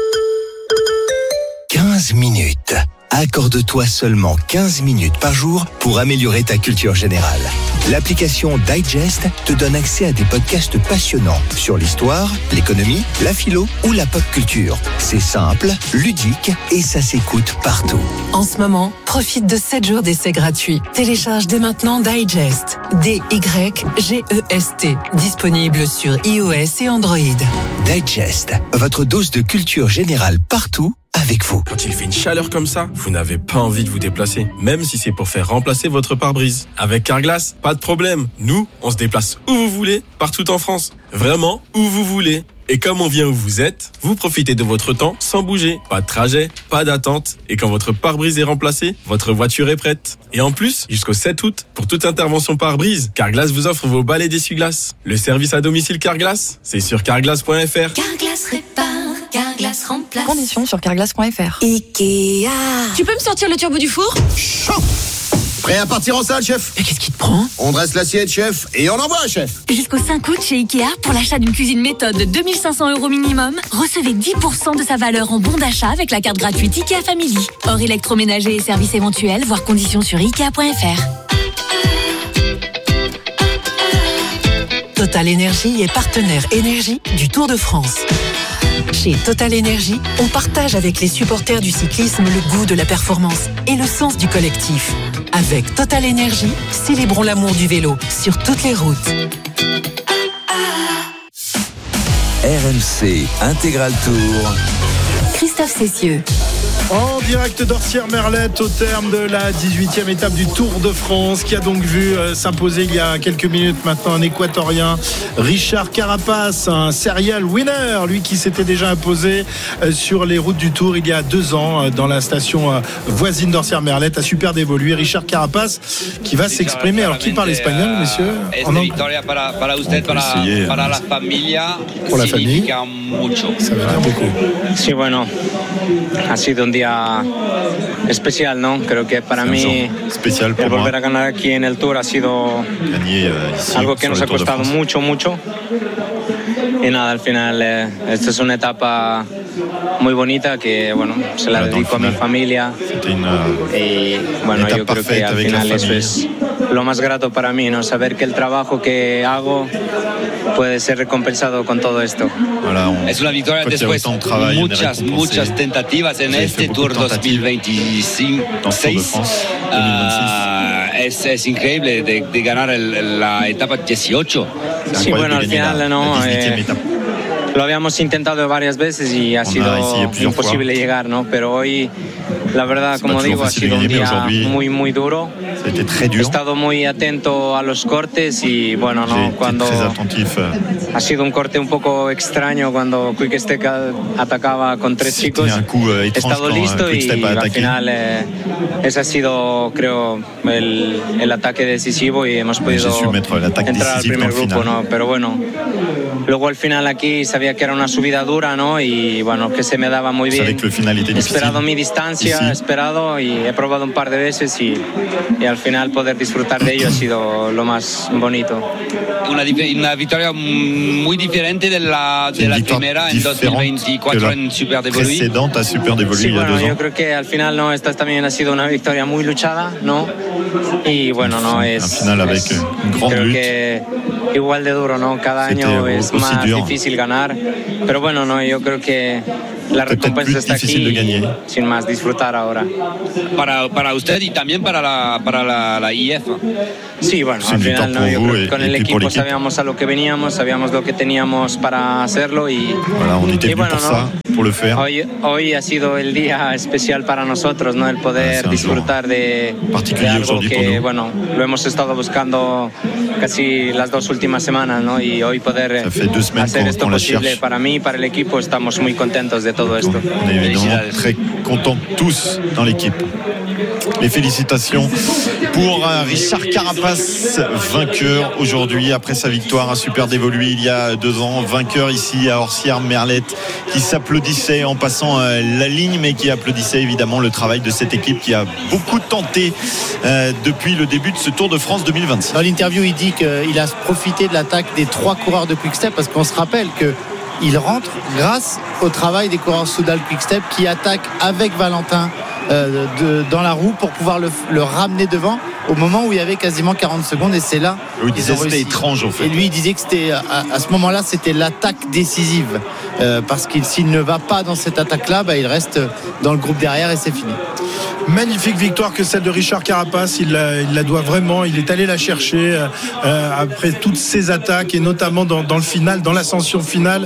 S12: 15 minutes. Accorde-toi seulement 15 minutes par jour pour améliorer ta culture générale. L'application Digest te donne accès à des podcasts passionnants sur l'histoire, l'économie, la philo ou la pop culture. C'est simple, ludique et ça s'écoute partout.
S13: En ce moment, profite de 7 jours d'essai gratuit. Télécharge dès maintenant Digest. D-Y-G-E-S-T. Disponible sur iOS et Android.
S12: Digest, votre dose de culture générale partout avec vous.
S14: Quand il fait une chaleur comme ça, vous n'avez pas envie de vous déplacer, même si c'est pour faire remplacer votre pare-brise. Avec Carglass, pas de problème. Nous, on se déplace où vous voulez, partout en France. Vraiment, où vous voulez. Et comme on vient où vous êtes, vous profitez de votre temps sans bouger. Pas de trajet, pas d'attente. Et quand votre pare-brise est remplacé, votre voiture est prête. Et en plus, jusqu'au 7 août, pour toute intervention pare-brise, Carglass vous offre vos balais d'essuie-glace. Le service à domicile Carglass, c'est sur carglass.fr.
S6: Carglass répare, Carglass remplace.
S15: Conditions sur carglass.fr.
S6: Ikea.
S15: Tu peux me sortir le turbo du four ?
S16: Chaud. Prêt à partir en salle, chef ?
S15: Mais qu'est-ce qui te prend ?
S16: On dresse l'assiette, chef, et on envoie, chef.
S15: Jusqu'au 5 août chez Ikea, pour l'achat d'une cuisine méthode de 2 500 € minimum, recevez 10% de sa valeur en bon d'achat avec la carte gratuite Ikea Family. Hors électroménager et services éventuels, voir conditions sur Ikea.fr.
S13: Total Énergie est partenaire énergie du Tour de France. Chez Total Énergie, on partage avec les supporters du cyclisme le goût de la performance et le sens du collectif. Avec Total Énergie, célébrons l'amour du vélo sur toutes les routes.
S5: RMC Intégral Tour.
S6: Christophe Cessieux.
S1: En direct d'Orsières-Merlette au terme de la 18e étape du Tour de France, qui a donc vu s'imposer il y a quelques minutes maintenant un équatorien, Richard Carapace, un serial winner, lui qui s'était déjà imposé sur les routes du Tour il y a 2 ans dans la station voisine d'Orsières-Merlette, a super évolué. Richard Carapace qui va s'exprimer. Alors qui parle espagnol, messieurs? En anglais. Pour la famille, ça va dire beaucoup.
S17: Sí, bueno, ha sido un día especial, ¿no? Creo que para mí el volver a ganar aquí en el Tour ha sido algo que nos ha costado mucho. Y nada, al final esta es una etapa muy bonita que, bueno, se la dedico a mi familia. Y, bueno, yo creo que al final eso es lo más grato para mí, ¿no? Saber que el trabajo que hago puede ser recompensado con todo esto.
S18: Es una victoria después muchas tentativas en este Tour 2026. Es increíble de ganar la etapa 18.
S17: Sí, bueno, al final, ¿no? Lo habíamos intentado varias veces y ha sido imposible llegar, ¿no? Pero hoy, la verdad, como digo, ha sido un día muy, muy duro. He estado muy atento a los cortes y bueno, ¿no? Cuando ha sido un corte un poco extraño cuando Quick Step atacaba con 3 chicos. He estado listo y al final ese ha sido, creo, el ataque decisivo y hemos podido entrar al primer grupo, ¿no? Pero bueno, luego al final aquí sabía que era una subida dura, ¿no? Y bueno, que se me daba muy bien. He esperado mi distancia, he esperado y he probado un par de veces y al final poder disfrutar de ello ha sido lo más bonito.
S18: Una victoria muy diferente de la primera en 2024 en Super Devoluí.
S17: Sí, bueno, yo creo que al final no, esta también ha sido una victoria muy luchada, ¿no? Y bueno, no es creo que igual de duro, ¿no? Cada año es más difícil ganar, pero bueno, no, yo creo que la recompensa está aquí y sin más disfrutar ahora.
S18: Para usted y también para la IF.
S17: Sí, bueno, al final no, yo creo que con el equipo sabíamos a lo que veníamos, sabíamos lo que teníamos para hacerlo y bueno, ¿no? Hoy ha sido el día especial para nosotros, ¿no? El poder disfrutar de algo que, bueno, lo hemos estado buscando casi las 2 últimas semanas, ¿no? Y hoy poder hacer esto posible para mí, para el equipo, estamos muy contentos de todo esto.
S1: On est évidemment très contents tous dans l'équipe. Les félicitations pour Richard Carapace, vainqueur aujourd'hui après sa victoire à Super Devoluí il y a 2 ans, vainqueur ici à Orsières-Merlette, qui s'applaudissait en passant la ligne, mais qui applaudissait évidemment le travail de cette équipe qui a beaucoup tenté depuis le début de ce Tour de France 2026.
S3: Dans l'interview, il dit qu'il a profité de l'attaque des 3 coureurs de Quick Step, parce qu'on se rappelle que il rentre grâce au travail des coureurs Soudal Quick Step qui attaquent avec Valentin dans la roue pour pouvoir le ramener devant au moment où il y avait quasiment 40 secondes, et c'est là
S1: où c'était étrange en fait.
S3: Et lui il disait que c'était à ce moment-là c'était l'attaque décisive parce qu'il s'il ne va pas dans cette attaque-là, il reste dans le groupe derrière et c'est fini.
S1: Magnifique victoire que celle de Richard Carapace, il la doit vraiment, il est allé la chercher après toutes ces attaques et notamment dans le final, dans l'ascension finale.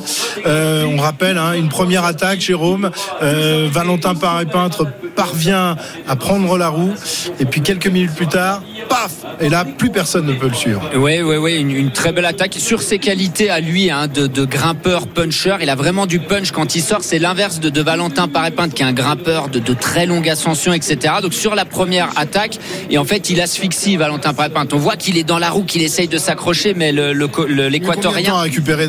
S1: On rappelle une première attaque, Jérôme, Valentin Paré-Peintre parvient à prendre la roue et puis quelques minutes plus tard, paf, et là plus personne ne peut le suivre.
S4: Oui, une très belle attaque sur ses qualités à lui, de grimpeur puncher. Il a vraiment du punch quand il sort, c'est l'inverse de Valentin Paré-Peintre qui est un grimpeur de très longue ascension, etc. Donc sur la première attaque, et en fait il asphyxie Valentin Paré-Peintre. On voit qu'il est dans la roue, qu'il essaye de s'accrocher, mais l'équatorien
S1: a récupéré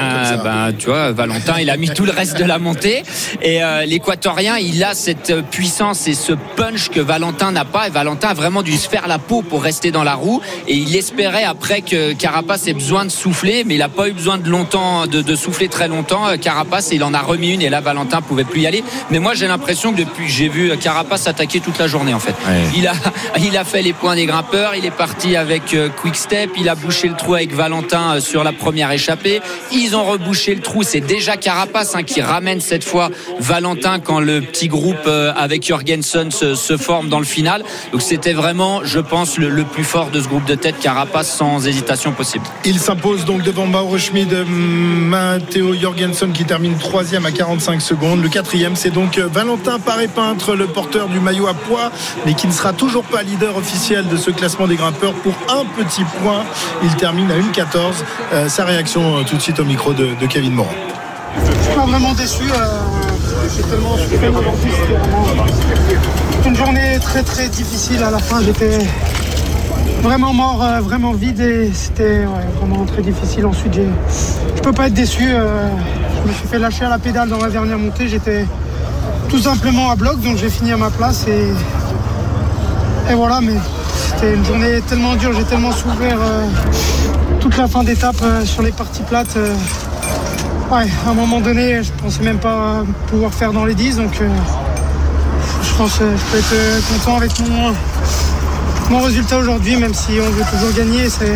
S4: tu vois, Valentin il a mis tout le reste de la montée, et l'équatorien il a cette puissance et ce punch que Valentin n'a pas, et Valentin a vraiment dû se faire la peau pour rester dans la roue, et il espérait après que Carapace ait besoin de souffler, mais il n'a pas eu besoin de souffler très longtemps. Carapace, il en a remis une, et là Valentin pouvait plus y aller. Mais moi j'ai l'impression que depuis j'ai vu Carapace attaquer toute la journée en fait. Ouais. Il a fait les points des grimpeurs, il est parti avec Quick Step, il a bouché le trou avec Valentin sur la première échappée, ils ont rebouché le trou, c'est déjà Carapace qui ramène cette fois Valentin quand le petit groupe avec Jorgensen se forme dans le final. Donc c'était vraiment, je pense, le plus fort de ce groupe de tête, Carapace, sans hésitation possible.
S1: Il s'impose donc devant Mauro Schmid, Matteo Jorgensen qui termine 3e à 45 secondes. Le 4e, c'est donc Valentin Paré-Peintre, le porteur du maillot à poids, mais qui ne sera toujours pas leader officiel de ce classement des grimpeurs pour un petit point. Il termine à 1,14. Sa réaction tout de suite au micro de Kevin Morin.
S19: Je suis pas vraiment déçu. J'ai tellement souffert aujourd'hui. C'était une journée très très difficile. À la fin, j'étais vraiment mort, vraiment vide, et c'était vraiment très difficile. Ensuite, je peux pas être déçu. Je me suis fait lâcher à la pédale dans la dernière montée. J'étais tout simplement à bloc, donc j'ai fini à ma place et voilà. Mais c'était une journée tellement dure, j'ai tellement souffert toute la fin d'étape sur les parties plates. À un moment donné, je pensais même pas pouvoir faire dans les 10, donc je pense que je peux être content avec mon résultat aujourd'hui, même si on veut toujours gagner. C'est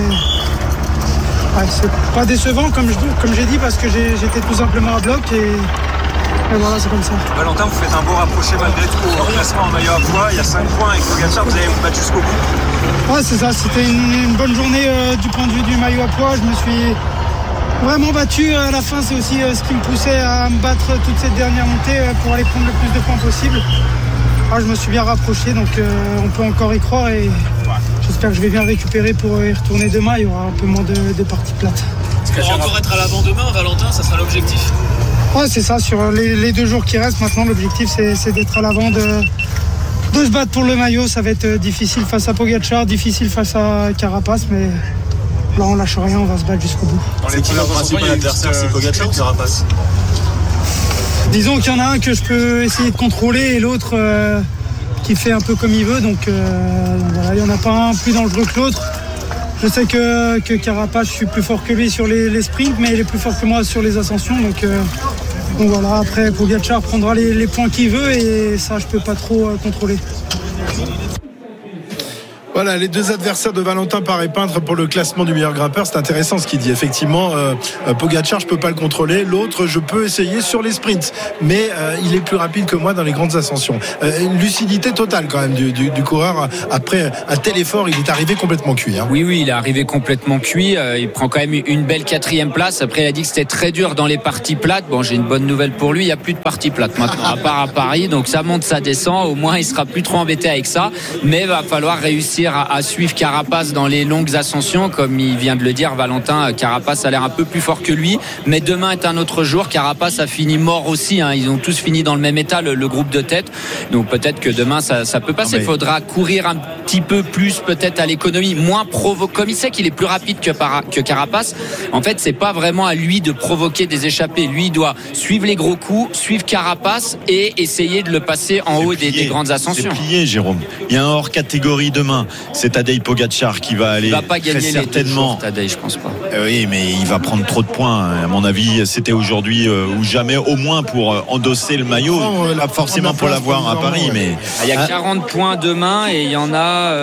S19: pas décevant comme j'ai dit, parce que j'étais tout simplement à bloc et voilà, c'est comme ça.
S20: Valentin, vous faites un beau rapproché malgré tout au classement en maillot à poids. Il y a 5 points avec Pogacar, vous avez battu jusqu'au bout.
S19: Ouais, c'est ça, c'était une bonne journée du point de vue du maillot à poids. Je me suis vraiment battu. À la fin, c'est aussi ce qui me poussait à me battre toute cette dernière montée pour aller prendre le plus de points possible. Je me suis bien rapproché, donc on peut encore y croire et j'espère que je vais bien récupérer pour y retourner demain. Il y aura un peu moins de parties plates.
S7: Pour encore être à l'avant demain, Valentin, ça sera l'objectif.
S19: Ouais, c'est ça. Sur les 2 jours qui restent, maintenant, l'objectif, c'est d'être à l'avant, de se battre pour le maillot. Ça va être difficile face à Pogačar, difficile face à Carapaz, mais là, on lâche rien, on va se battre jusqu'au bout.
S7: Dans l'équipe, le principal adversaire, c'est Pogačar ou Carapaz?
S19: Disons qu'il y en a un que je peux essayer de contrôler et l'autre qui fait un peu comme il veut. Donc voilà, il n'y en a pas un plus dangereux que l'autre. Je sais que Carapaz, je suis plus fort que lui sur les sprints, mais il est plus fort que moi sur les ascensions. Donc voilà, après Pogačar prendra les points qu'il veut et ça, je peux pas trop contrôler.
S1: Voilà, les 2 adversaires de Valentin Paré-Peintre pour le classement du meilleur grimpeur. C'est intéressant ce qu'il dit. Effectivement, Pogačar, je peux pas le contrôler. L'autre, je peux essayer sur les sprints. Mais il est plus rapide que moi dans les grandes ascensions. Une lucidité totale quand même du coureur. Après un tel effort, il est arrivé complètement cuit. Hein.
S4: Oui, il est arrivé complètement cuit. Il prend quand même une belle 4e place. Après, il a dit que c'était très dur dans les parties plates. Bon, j'ai une bonne nouvelle pour lui. Il n'y a plus de parties plates maintenant, à part à Paris. Donc ça monte, ça descend. Au moins, il sera plus trop embêté avec ça. Mais il va falloir réussir à suivre Carapaz dans les longues ascensions. Comme il vient de le dire, Valentin, Carapaz a l'air un peu plus fort que lui, mais demain est un autre jour. Carapaz a fini mort aussi, hein. Ils ont tous fini dans le même état, le groupe de tête, donc peut-être que demain ça peut passer. Il faudra courir un petit peu plus peut-être à l'économie, moins comme il sait qu'il est plus rapide que Carapaz. En fait, c'est pas vraiment à lui de provoquer des échappées. Lui, il doit suivre les gros coups, suivre Carapaz et essayer de le passer en haut des grandes ascensions.
S2: C'est plié, Jérôme. Il y a un hors catégorie demain. C'est Tadej Pogačar qui va aller.
S4: Il va pas gagner
S2: très certainement.
S4: Tadej, je pense pas.
S2: Oui, mais il va prendre trop de points. À mon avis, c'était aujourd'hui ou jamais, au moins pour endosser le maillot. Pas forcément pour l'avoir à Paris, mais
S4: il y a 40 points demain et il y en a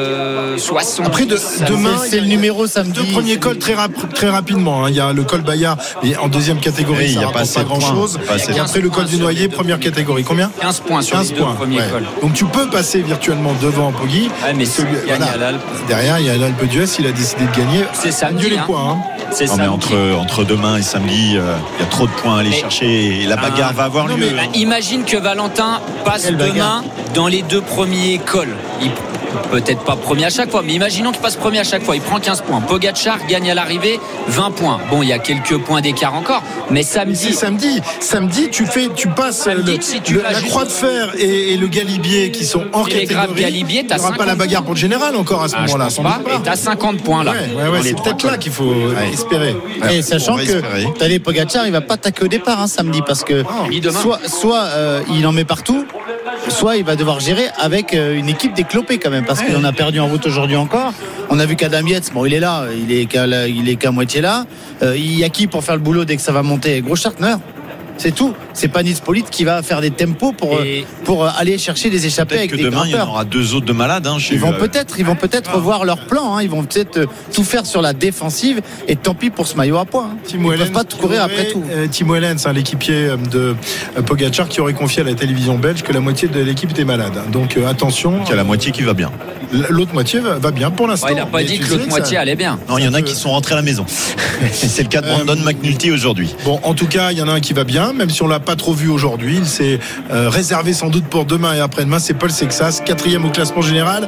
S4: 60.
S1: Après demain, c'est le numéro samedi. 2 premiers cols très rapidement. Il y a le col Bayard et en 2e catégorie, ça rapporte pas grand chose. Et après le col du Noyer, première catégorie. Combien?
S4: 15 points sur les 2 premiers cols.
S1: Donc tu peux passer virtuellement devant Poggi.
S4: Mais
S1: derrière, il y a l'Alpe d'Huez, il a décidé de gagner.
S4: C'est samedi.
S1: Les points.
S2: C'est mais entre demain et samedi, il y a trop de points à aller chercher et la bagarre va avoir lieu.
S4: Imagine que Valentin passe demain dans les 2 premiers cols. Peut-être pas premier à chaque fois, mais imaginons qu'il passe premier à chaque fois. Il prend 15 points. Pogačar gagne à l'arrivée 20 points. Bon, il y a quelques points d'écart encore, mais samedi.
S1: Samedi, tu passes la croix de fer et le Galibier qui sont hors catégorie.
S4: Galibier,
S1: il n'y aura pas la bagarre pour le général encore à ce moment-là.
S4: Et t'as 50 points là.
S1: C'est peut-être là qu'il faut espérer.
S3: Et sachant que Tadej Pogačar, il va pas attaquer au départ samedi parce que soit il en met partout, soit il va devoir gérer avec une équipe déclopée quand même, parce qu'il en a perdu en route aujourd'hui encore. On a vu qu'Adam Yates, il est là, il est qu'à moitié là. Il y a qui pour faire le boulot dès que ça va monter? Grossschartner. C'est tout. C'est pas Nils Politt qui va faire des tempos pour aller chercher des échappées avec des grimpeurs.
S2: Il y en aura 2 autres de malades.
S3: Ils vont peut-être revoir leur plan. Ils vont peut-être tout faire sur la défensive. Et tant pis pour ce maillot à poids. Ils ne peuvent pas tout courir après tout.
S1: Timo Ehlens, l'équipier de Pogačar, qui aurait confié à la télévision belge que la moitié de l'équipe était malade. Donc attention.
S2: Il y a la moitié qui va bien.
S1: L'autre moitié va bien pour l'instant.
S4: Il n'a pas dit que l'autre moitié allait bien.
S2: Non, il y en a qui sont rentrés à la maison. C'est le cas de Brandon McNulty aujourd'hui.
S1: Bon, en tout cas, il y en a un qui va bien, même si on l'a pas trop vu aujourd'hui. Il s'est réservé sans doute pour demain et après-demain. C'est Paul Sexas, 4e au classement général,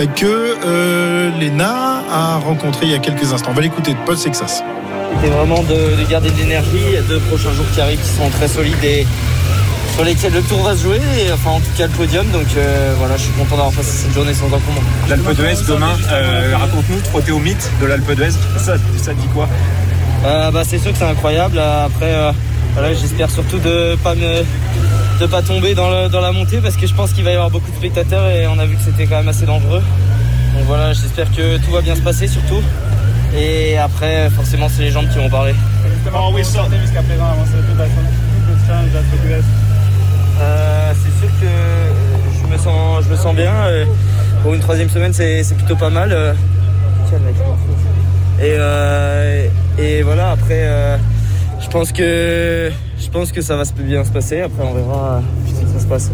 S1: que Léna a rencontré il y a quelques instants. On va l'écouter de Paul Sexas.
S21: C'était vraiment de garder de l'énergie. Il y a 2 prochains jours qui arrivent qui sont très solides et sur lesquels le tour va se jouer, et, enfin en tout cas le podium, donc voilà, je suis content d'avoir passé cette journée sans encombre.
S20: L'Alpe d'Huez demain, raconte-nous, trotter au mythe de l'Alpe d'Huez, ça te dit quoi?
S21: C'est sûr que c'est incroyable. Après voilà, j'espère surtout de pas tomber dans la montée, parce que je pense qu'il va y avoir beaucoup de spectateurs et on a vu que c'était quand même assez dangereux. Donc voilà, j'espère que tout va bien se passer surtout, et après forcément c'est les jambes qui vont parler.
S20: Comment vous sortez jusqu'à présent avant cette challenge d'Alpe d'Huez?
S21: C'est sûr que je me sens bien. Pour une 3e semaine, c'est plutôt pas mal. Et voilà, après, je pense que ça va bien se passer. Après, on verra si ça se passe.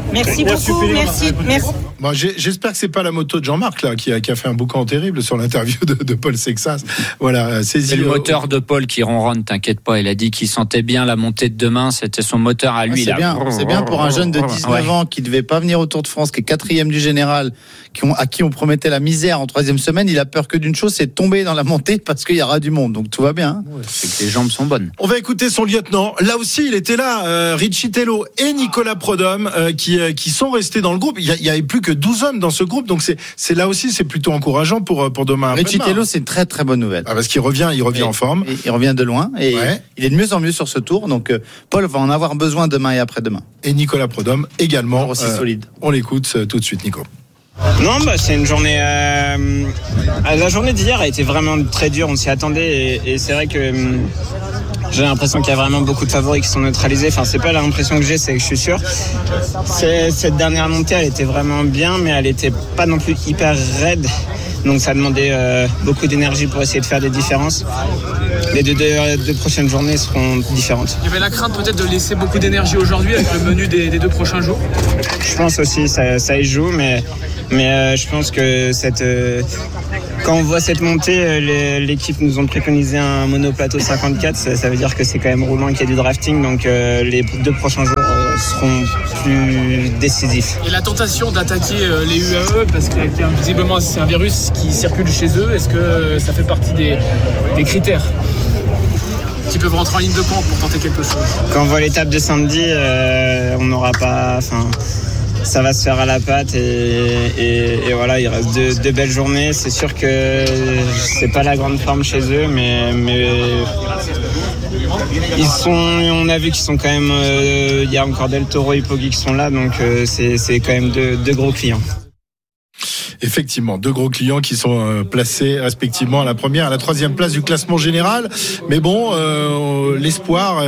S8: Merci beaucoup, merci.
S1: Bon, j'espère que c'est pas la moto de Jean-Marc là qui a fait un boucan terrible sur l'interview de Paul Sexas. Voilà,
S4: c'est le moteur de Paul qui ronronne, t'inquiète pas. Il a dit qu'il sentait bien la montée de demain. C'était son moteur à lui.
S3: C'est bien pour un jeune de 19 ans qui devait pas venir au Tour de France, qui est 4e du général, à qui on promettait la misère en 3e semaine. Il a peur que d'une chose, c'est de tomber dans la montée parce qu'il y aura du monde. Donc tout va bien.
S4: Ouais, c'est que les jambes sont bonnes.
S1: On va écouter son lieutenant. Là aussi, il était là, Richie Tello et Nicolas Prodhomme qui sont restés dans le groupe. Il y avait plus que 12 hommes dans ce groupe, donc c'est là aussi c'est plutôt encourageant pour demain.
S3: Richie Tello, c'est une très très bonne nouvelle.
S1: Parce qu'il revient en forme.
S3: Il revient de loin et il est de mieux en mieux sur ce tour. Donc Paul va en avoir besoin demain et après-demain.
S1: Et Nicolas Prodhomme également
S3: aussi solide.
S1: On l'écoute tout de suite, Nico.
S22: Non, c'est une journée. La journée d'hier a été vraiment très dure. On s'y attendait et c'est vrai que j'ai l'impression qu'il y a vraiment beaucoup de favoris qui sont neutralisés. Enfin, c'est pas l'impression que j'ai, c'est que je suis sûr. Cette dernière montée, elle était vraiment bien, mais elle était pas non plus hyper raide. Donc ça demandait beaucoup d'énergie pour essayer de faire des différences. Les deux prochaines journées seront différentes.
S23: Il y avait la crainte peut-être de laisser beaucoup d'énergie aujourd'hui avec le menu des 2 prochains jours.
S22: Je pense aussi, ça y joue, mais je pense que quand on voit cette montée, l'équipe nous ont préconisé un monoplateau 54, ça veut dire que c'est quand même roulant, qu'il y a du drafting, donc les 2 prochains jours seront plus décisifs.
S23: Et la tentation d'attaquer les UAE, parce que visiblement c'est un virus qui circule chez eux, est-ce que ça fait partie des critères qui peuvent rentrer en ligne de compte pour tenter quelque chose?
S22: Quand on voit l'étape de samedi, on n'aura pas... ça va se faire à la patte et voilà, il reste deux belles journées. C'est sûr que c'est pas la grande forme chez eux, mais on a vu qu'ils sont quand même, il y a encore Del Toro et Poggi qui sont là, donc c'est quand même deux gros clients.
S1: Effectivement, 2 gros clients qui sont placés respectivement à la première et à la 3e place du classement général. Mais bon, l'espoir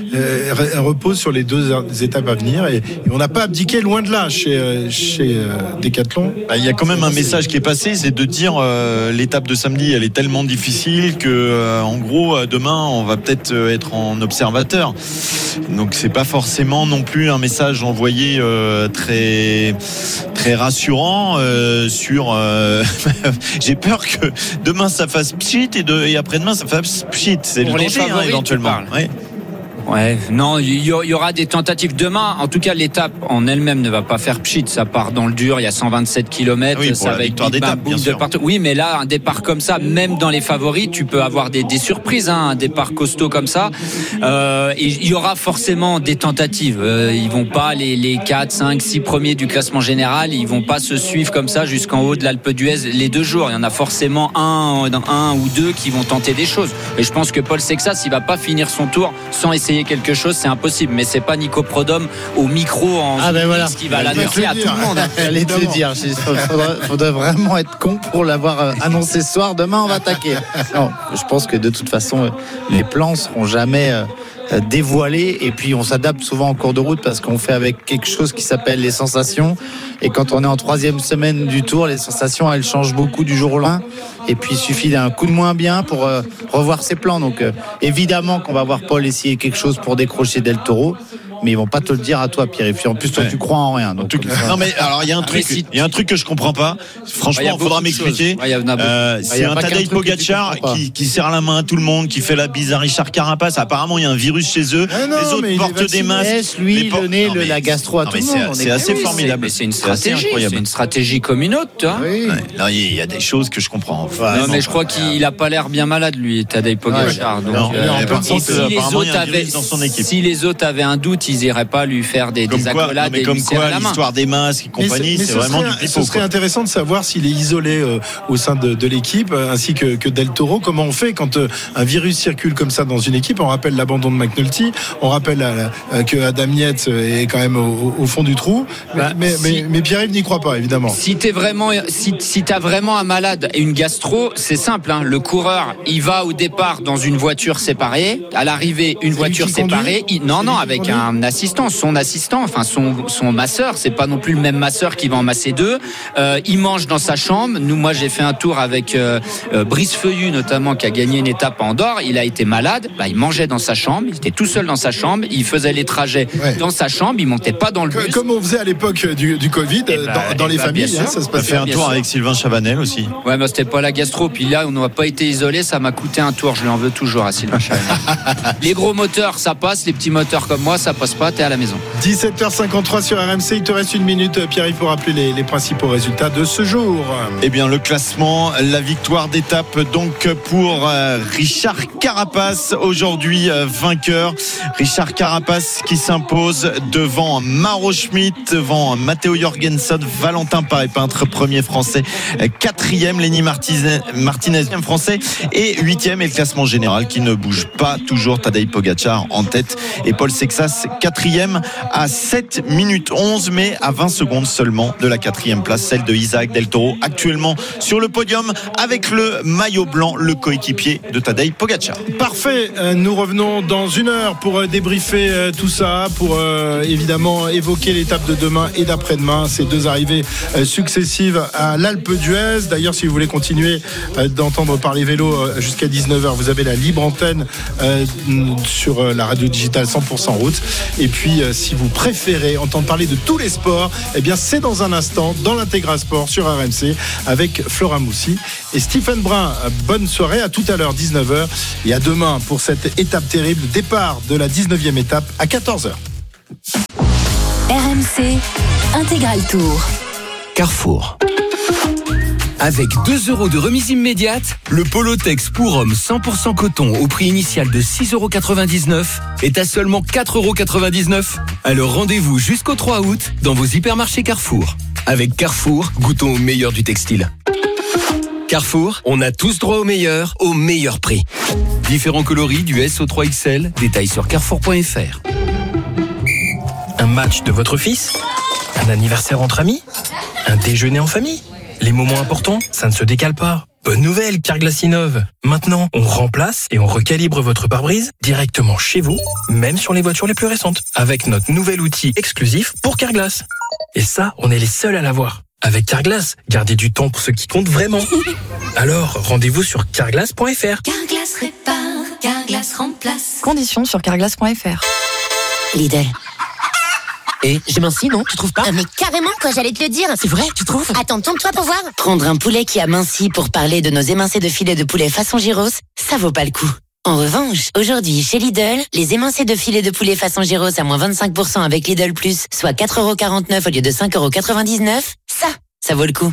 S1: repose sur les 2 étapes à venir et on n'a pas abdiqué loin de là chez Decathlon.
S24: Il y a quand même un message qui est passé, c'est de dire l'étape de samedi, elle est tellement difficile que en gros demain on va peut-être être en observateur. Donc c'est pas forcément non plus un message envoyé très très rassurant sur j'ai peur que demain ça fasse pchit et après-demain ça fasse pchit. C'est le danger éventuellement.
S4: Ouais, non, il y aura des tentatives demain. En tout cas, l'étape en elle-même ne va pas faire pchit. Ça part dans le dur. Il y a 127 km.
S24: Oui,
S4: ça va être bim, bam, boum de partout. Oui, mais là, un départ comme ça, même dans les favoris, tu peux avoir des surprises. Un départ costaud comme ça. Il y aura forcément des tentatives. Ils vont pas les 4, 5, 6 premiers du classement général. Ils vont pas se suivre comme ça jusqu'en haut de l'Alpe d'Huez les 2 jours. Il y en a forcément un ou 2 qui vont tenter des choses. Et je pense que Paul Sexas, il va pas finir son tour sans essayer quelque chose, c'est impossible, mais c'est pas Nico Prodhomme au micro qui va l'annoncer à tout le monde.
S3: J'allais te dire, faudrait vraiment être con pour l'avoir annoncé ce soir. Demain on va attaquer. Non, je pense que de toute façon les plans seront jamais dévoilés et puis on s'adapte souvent en cours de route parce qu'on fait avec quelque chose qui s'appelle les sensations et quand on est en 3e semaine du tour, les sensations elles changent beaucoup du jour au lendemain et puis il suffit d'un coup de moins bien pour revoir ses plans. Donc évidemment qu'on va voir Paul essayer quelque chose pour décrocher Del Toro, mais ils vont pas te le dire à toi, Pierre. Et puis en plus toi tu crois en rien. Donc,
S24: non mais alors il y a un truc que je comprends pas. Franchement, il faudra m'expliquer. C'est un Tadej Pogačar qui serre la main à tout le monde, qui fait la bise à Richard Carapace. Apparemment il y a un virus chez eux. Les autres portent des masques.
S3: Lui donner la gastro à tout le monde.
S24: C'est assez formidable.
S4: Mais c'est une stratégie. C'est une stratégie comme une autre, toi.
S24: Il y a des choses que je comprends.
S4: Non mais je crois qu'il a pas l'air bien malade lui, Tadej Pogačar. Si les autres avaient un doute, ils iraient pas lui faire des accolades et lui serrer la main.
S24: L'histoire des masques et compagnie, c'est vraiment du pipeau.
S1: Ce serait intéressant de savoir s'il est isolé au sein de l'équipe, ainsi que Del Toro. Comment on fait quand un virus circule comme ça dans une équipe? On rappelle l'abandon de McNulty, on rappelle que Adam Yates est quand même au fond du trou. Mais Pierre-Yves n'y croit pas, évidemment.
S4: Si t'as vraiment un malade et une gastro, c'est simple. Le coureur, il va au départ dans une voiture séparée, à l'arrivée une voiture séparée. Non, avec un un assistant, son assistant, enfin son masseur. C'est pas non plus le même masseur qui va en masser deux. Il mange dans sa chambre. Moi, j'ai fait un tour avec Brice Feuillu notamment, qui a gagné une étape à Andorre. Il a été malade. Il mangeait dans sa chambre. Il était tout seul dans sa chambre. Il faisait les trajets dans sa chambre. Il montait pas dans le bus.
S1: Comme on faisait à l'époque du Covid, dans les familles, ça se passait.
S24: On a fait un tour avec Sylvain Chavanel aussi.
S4: Ouais, mais c'était pas la gastro. Puis là, on n'a pas été isolé. Ça m'a coûté un tour. Je lui en veux toujours à Sylvain Chavanel. Les gros moteurs, ça passe. Les petits moteurs comme moi, ça passe pas. T'es à la maison.
S1: 17h53 sur RMC. Il te reste une minute, Pierre, pour rappeler les principaux résultats de ce jour.
S24: Eh bien, le classement, la victoire d'étape donc pour Richard Carapace, aujourd'hui vainqueur. Richard Carapace qui s'impose devant Mauro Schmid, devant Matteo Jorgensen, Valentin Paré-Peintre, premier français, 4e Lenny Martinez, français, et 8e, et le classement général qui ne bouge pas, toujours Tadej Pogačar en tête et Paul Sexas 4e à 7 minutes 11, mais à 20 secondes seulement de la 4e place, celle de Isaac Del Toro, actuellement sur le podium avec le maillot blanc, le coéquipier de Tadej Pogačar.
S1: Parfait, nous revenons dans une heure pour débriefer tout ça, pour évidemment évoquer l'étape de demain et d'après-demain, ces deux arrivées successives à l'Alpe d'Huez. D'ailleurs, si vous voulez continuer d'entendre parler vélo jusqu'à 19h, vous avez la libre antenne sur la radio digitale 100% route. Et puis, si vous préférez entendre parler de tous les sports, eh bien, c'est dans un instant dans l'Intégral Sport sur RMC avec Flora Moussi et Stephen Brun. Bonne soirée, à tout à l'heure, 19h. Et à demain pour cette étape terrible, départ de la 19e étape à 14h.
S6: RMC Intégral Tour.
S5: Carrefour. Avec 2 € de remise immédiate, le Polotex pour homme 100% coton au prix initial de 6,99 € est à seulement 4,99 €. Alors rendez-vous jusqu'au 3 août dans vos hypermarchés Carrefour. Avec Carrefour, goûtons au meilleur du textile. Carrefour, on a tous droit au meilleur prix. Différents coloris du S au 3XL, détails sur carrefour.fr.
S8: Un match de votre fils ? Un anniversaire entre amis ? Un déjeuner en famille ? Les moments importants, ça ne se décale pas. Bonne nouvelle, Carglass innove. Maintenant, on remplace et on recalibre votre pare-brise directement chez vous, même sur les voitures les plus récentes, avec notre nouvel outil exclusif pour Carglass. Et ça, on est les seuls à l'avoir. Avec Carglass, gardez du temps pour ce qui compte vraiment. Alors, rendez-vous sur carglass.fr.
S6: Carglass répare, Carglass remplace.
S9: Conditions sur carglass.fr.
S10: Lidl.
S9: Et j'ai minci, non? Tu trouves pas?
S10: Mais carrément, quoi, j'allais te le dire.
S9: C'est vrai, tu trouves?
S10: Attends, tourne-toi pour voir. Prendre un poulet qui a minci pour parler de nos émincés de filet de poulet façon gyros, ça vaut pas le coup. En revanche, aujourd'hui, chez Lidl, les émincés de filet de poulet façon gyros à moins 25% avec Lidl Plus, soit 4,49 € au lieu de 5,99 €, ça vaut le coup.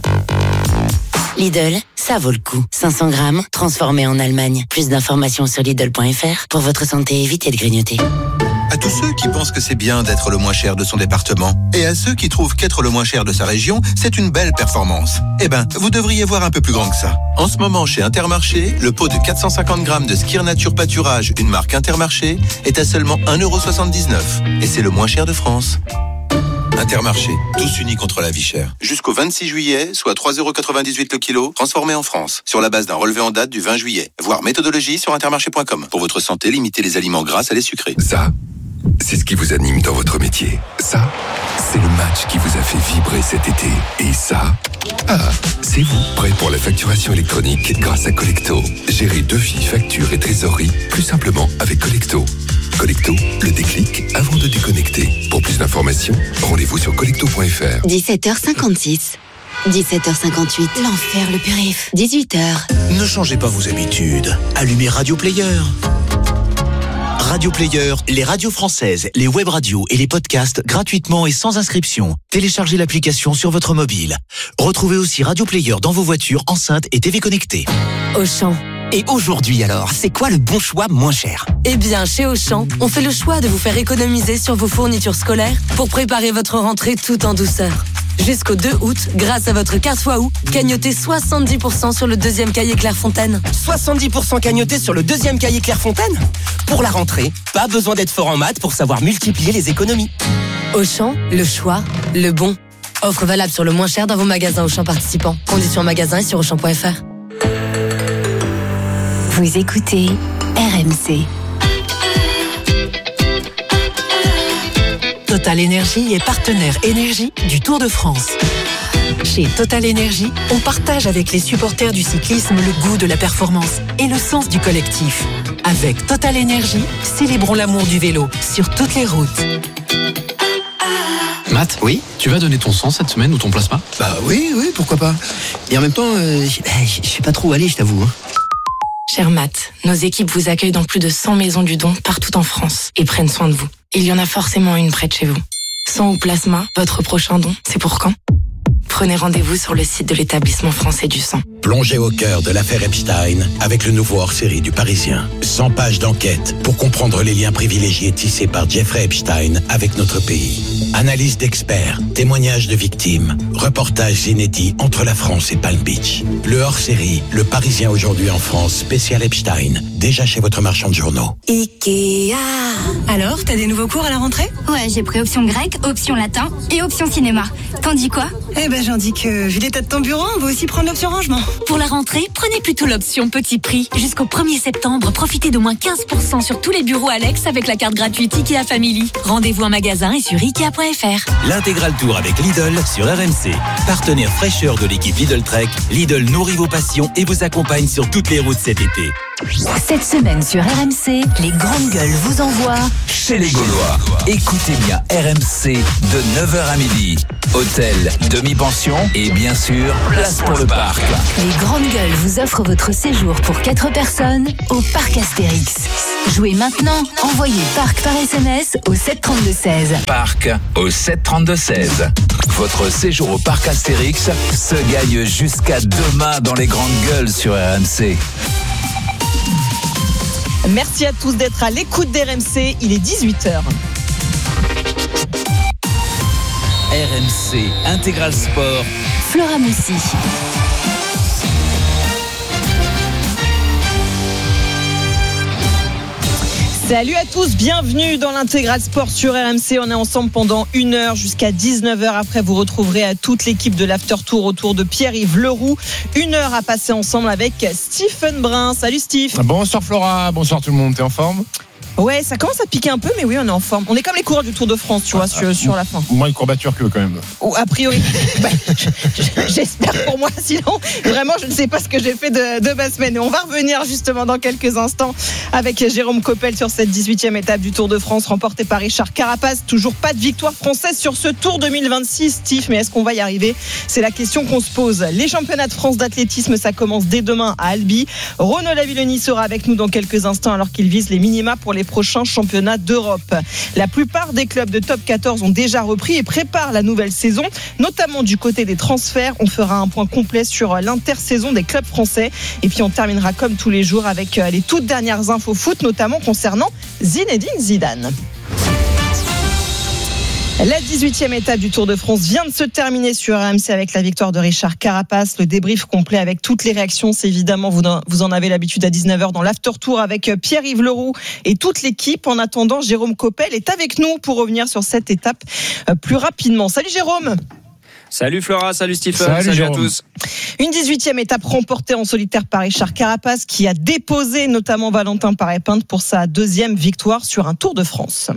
S10: Lidl, ça vaut le coup. 500 grammes, transformés en Allemagne. Plus d'informations sur Lidl.fr. Pour votre santé, évitez de grignoter.
S11: À tous ceux qui pensent que c'est bien d'être le moins cher de son département, et à ceux qui trouvent qu'être le moins cher de sa région, c'est une belle performance. Eh ben, vous devriez voir un peu plus grand que ça. En ce moment, chez Intermarché, le pot de 450 grammes de Skir Nature Pâturage, une marque Intermarché, est à seulement 1,79 €. Et c'est le moins cher de France. Intermarché, tous unis contre la vie chère. Jusqu'au 26 juillet, soit 3,98 € le kilo, transformé en France, sur la base d'un relevé en date du 20 juillet. Voir méthodologie sur intermarché.com. Pour votre santé, limitez les aliments gras à les sucrés.
S25: Ça, c'est ce qui vous anime dans votre métier. Ça, c'est le match qui vous a fait vibrer cet été. Et ça, c'est vous, prêt pour la facturation électronique grâce à Collecto. Gérez devis, factures et trésorerie plus simplement avec Collecto. Collecto, le déclic avant de déconnecter. Pour plus d'informations, rendez-vous sur collecto.fr.
S10: 17h56. 17h58. L'enfer, le périph'. 18h.
S26: Ne changez pas vos habitudes. Allumez Radio Player. Radio Player, les radios françaises, les web radios et les podcasts gratuitement et sans inscription. Téléchargez l'application sur votre mobile. Retrouvez aussi Radio Player dans vos voitures, enceintes et TV connectées.
S10: Auchan.
S26: Et aujourd'hui alors, c'est quoi le bon choix moins cher?
S10: Eh bien, chez Auchan, on fait le choix de vous faire économiser sur vos fournitures scolaires pour préparer votre rentrée tout en douceur. Jusqu'au 2 août, grâce à votre carte Waouh, gagnotez 70% sur le deuxième cahier Clairefontaine.
S26: 70% cagnoté sur le deuxième cahier Clairefontaine? Pour la rentrée, pas besoin d'être fort en maths pour savoir multiplier les économies.
S10: Auchan, le choix, le bon. Offre valable sur le moins cher dans vos magasins Auchan participants. Conditions en magasin et sur Auchan.fr.
S6: Vous écoutez RMC.
S12: Total Energy est partenaire énergie du Tour de France. Chez Total Energy, on partage avec les supporters du cyclisme le goût de la performance et le sens du collectif. Avec Total Energy, célébrons l'amour du vélo sur toutes les routes.
S13: Matt, oui, tu vas donner ton sang cette semaine ou ton plasma ?
S14: Bah oui, pourquoi pas. Et en même temps, je sais pas trop où aller, je t'avoue.
S15: Cher Matt, nos équipes vous accueillent dans plus de 100 maisons du don partout en France et prennent soin de vous. Il y en a forcément une près de chez vous. Sang ou plasma, votre prochain don, c'est pour quand ? Prenez rendez-vous sur le site de l'établissement français du sang.
S16: Plongez au cœur de l'affaire Epstein avec le nouveau hors-série du Parisien. 100 pages d'enquête pour comprendre les liens privilégiés tissés par Jeffrey Epstein avec notre pays. Analyse d'experts, témoignages de victimes, reportages inédits entre la France et Palm Beach. Le hors-série, le Parisien aujourd'hui en France, spécial Epstein, déjà chez votre marchand de journaux.
S15: Ikea.
S18: Alors, t'as des nouveaux cours à la rentrée ?
S27: Ouais, j'ai pris option grec, option latin et option cinéma. T'en dis quoi ?
S18: Eh ben, j'en dis que, vu l'état de ton bureau, on va aussi prendre l'option rangement.
S27: Pour la rentrée, prenez plutôt l'option petit prix. Jusqu'au 1er septembre, profitez de moins 15% sur tous les bureaux Alex avec la carte gratuite Ikea Family. Rendez-vous en magasin et sur Ikea.fr.
S5: L'intégral tour avec Lidl sur RMC. Partenaire fraîcheur de l'équipe Lidl Trek, Lidl nourrit vos passions et vous accompagne sur toutes les routes cet été.
S6: Cette semaine sur RMC, les grandes gueules vous envoient
S5: Chez les Gaulois. Écoutez bien RMC de 9h à midi. Hôtel, demi-pension et bien sûr, place pour le parc.
S6: Les grandes gueules vous offrent votre séjour pour 4 personnes au parc Astérix. Jouez maintenant, envoyez parc par SMS au 732-16.
S5: Parc au 732-16. Votre séjour au parc Astérix se gagne jusqu'à demain dans les grandes gueules sur RMC.
S28: Merci à tous d'être à l'écoute d'RMC, il est 18h.
S5: RMC Intégral Sport.
S6: Flora Moussi.
S28: Salut à tous, bienvenue dans l'Intégral Sport sur RMC. On est ensemble pendant 1 heure jusqu'à 19h. Après, vous retrouverez toute l'équipe de l'After Tour autour de Pierre-Yves Leroux. 1 heure à passer ensemble avec Stephen Brun. Salut Steve.
S29: Bonsoir Flora, bonsoir tout le monde, t'es en forme ?
S28: Ouais, ça commence à piquer un peu, mais oui, on est en forme. On est comme les coureurs du Tour de France, tu vois, sur la fin.
S29: Moins une courbature que quand même.
S28: Ou a priori. J'espère pour moi, sinon, vraiment, je ne sais pas ce que j'ai fait de ma semaine. Et on va revenir justement dans quelques instants avec Jérôme Coppel sur cette 18e étape du Tour de France remportée par Richard Carapace. Toujours pas de victoire française sur ce Tour 2026, Steve, mais est-ce qu'on va y arriver ? C'est la question qu'on se pose. Les championnats de France d'athlétisme, ça commence dès demain à Albi. Renaud Lavillenie sera avec nous dans quelques instants alors qu'il vise les minima pour les prochains championnats d'Europe. La plupart des clubs de top 14 ont déjà repris et préparent la nouvelle saison, notamment du côté des transferts. On fera un point complet sur l'intersaison des clubs français et puis on terminera comme tous les jours avec les toutes dernières infos foot, notamment concernant Zinedine Zidane. La 18e étape du Tour de France vient de se terminer sur RMC avec la victoire de Richard Carapace. Le débrief complet avec toutes les réactions, c'est évidemment, vous en avez l'habitude à 19h dans l'After Tour avec Pierre-Yves Leroux et toute l'équipe. En attendant, Jérôme Coppel est avec nous pour revenir sur cette étape plus rapidement. Salut Jérôme.
S4: Salut Flora, salut Stephen, salut à tous.
S28: Une 18e étape remportée en solitaire par Richard Carapace qui a déposé notamment Valentin Paré-Pinte pour sa 2e victoire sur un Tour de France.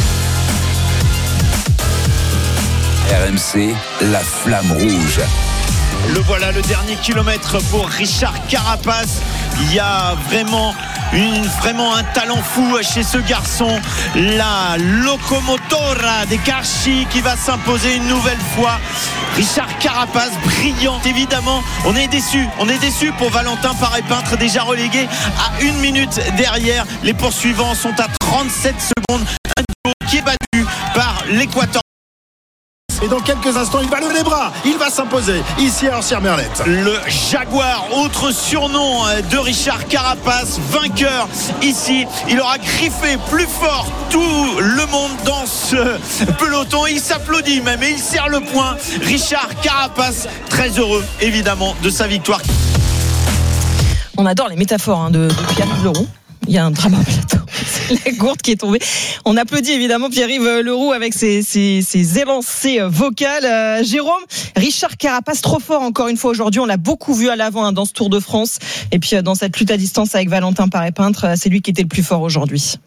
S5: RMC, la flamme rouge.
S2: Le voilà, le dernier kilomètre pour Richard Carapace. Il y a vraiment un talent fou chez ce garçon. La locomotora des Carchi qui va s'imposer une nouvelle fois. Richard Carapace, brillant évidemment. On est déçu pour Valentin Paré-Pinte, déjà relégué à 1 minute derrière. Les poursuivants sont à 37 secondes. Un duo qui est battu par l'Équateur.
S1: Et dans quelques instants, il va lever les bras. Il va s'imposer ici à Orsières-Merlette.
S2: Le Jaguar, autre surnom de Richard Carapace, vainqueur ici. Il aura griffé plus fort tout le monde dans ce peloton. Il s'applaudit même et il serre le poing. Richard Carapace, très heureux évidemment de sa victoire.
S28: On adore les métaphores de Pierre-Yves Leroux. Il y a un drame au plateau. C'est la gourde qui est tombée. On applaudit évidemment Pierre-Yves Leroux avec ses élancées vocales. Jérôme, Richard Carapace, trop fort encore une fois aujourd'hui. On l'a beaucoup vu à l'avant dans ce Tour de France. Et puis dans cette lutte à distance avec Valentin Paré-Pinte, c'est lui qui était le plus fort aujourd'hui.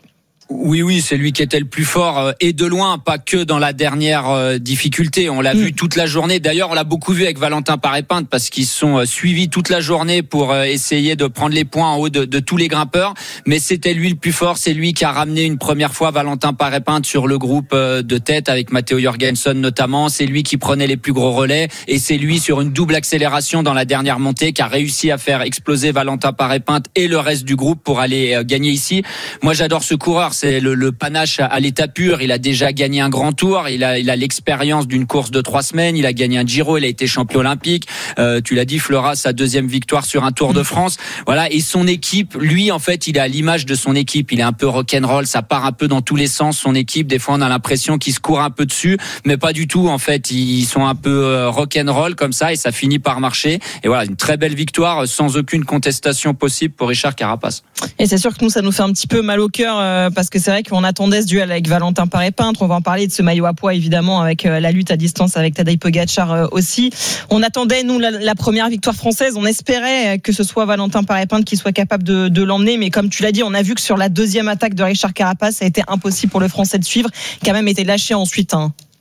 S4: Oui, c'est lui qui était le plus fort et de loin, pas que dans la dernière difficulté. On l'a vu toute la journée. D'ailleurs, on l'a beaucoup vu avec Valentin Paré-Pinte parce qu'ils sont suivis toute la journée pour essayer de prendre les points en haut de tous les grimpeurs. Mais c'était lui le plus fort. C'est lui qui a ramené une première fois Valentin Paré-Pinte sur le groupe de tête avec Matteo Jorgensen notamment. C'est lui qui prenait les plus gros relais et c'est lui sur une double accélération dans la dernière montée qui a réussi à faire exploser Valentin Paré-Pinte et le reste du groupe pour aller gagner ici. Moi, j'adore ce coureur. C'est le panache à l'état pur. Il a déjà gagné un grand tour. Il a l'expérience d'une course de 3 semaines. Il a gagné un Giro. Il a été champion olympique. Tu l'as dit, Flora, sa 2e victoire sur un Tour de France. Voilà. Et son équipe, lui, en fait, il est à l'image de son équipe. Il est un peu rock'n'roll. Ça part un peu dans tous les sens. Son équipe, des fois, on a l'impression qu'il se court un peu dessus, mais pas du tout. En fait, ils sont un peu rock'n'roll comme ça et ça finit par marcher. Et voilà, une très belle victoire sans aucune contestation possible pour Richard Carapace.
S28: Et c'est sûr que nous, ça nous fait un petit peu mal au cœur parce que c'est vrai qu'on attendait ce duel avec Valentin Paré-Pinte. On va en parler de ce maillot à poids évidemment avec la lutte à distance avec Tadej Pogačar aussi. On attendait nous la première victoire française. On espérait que ce soit Valentin Paré-Pinte qui soit capable de l'emmener, mais comme tu l'as dit, on a vu que sur la 2e attaque de Richard Carapace, ça a été impossible pour le Français de suivre. Qui a même été lâché ensuite.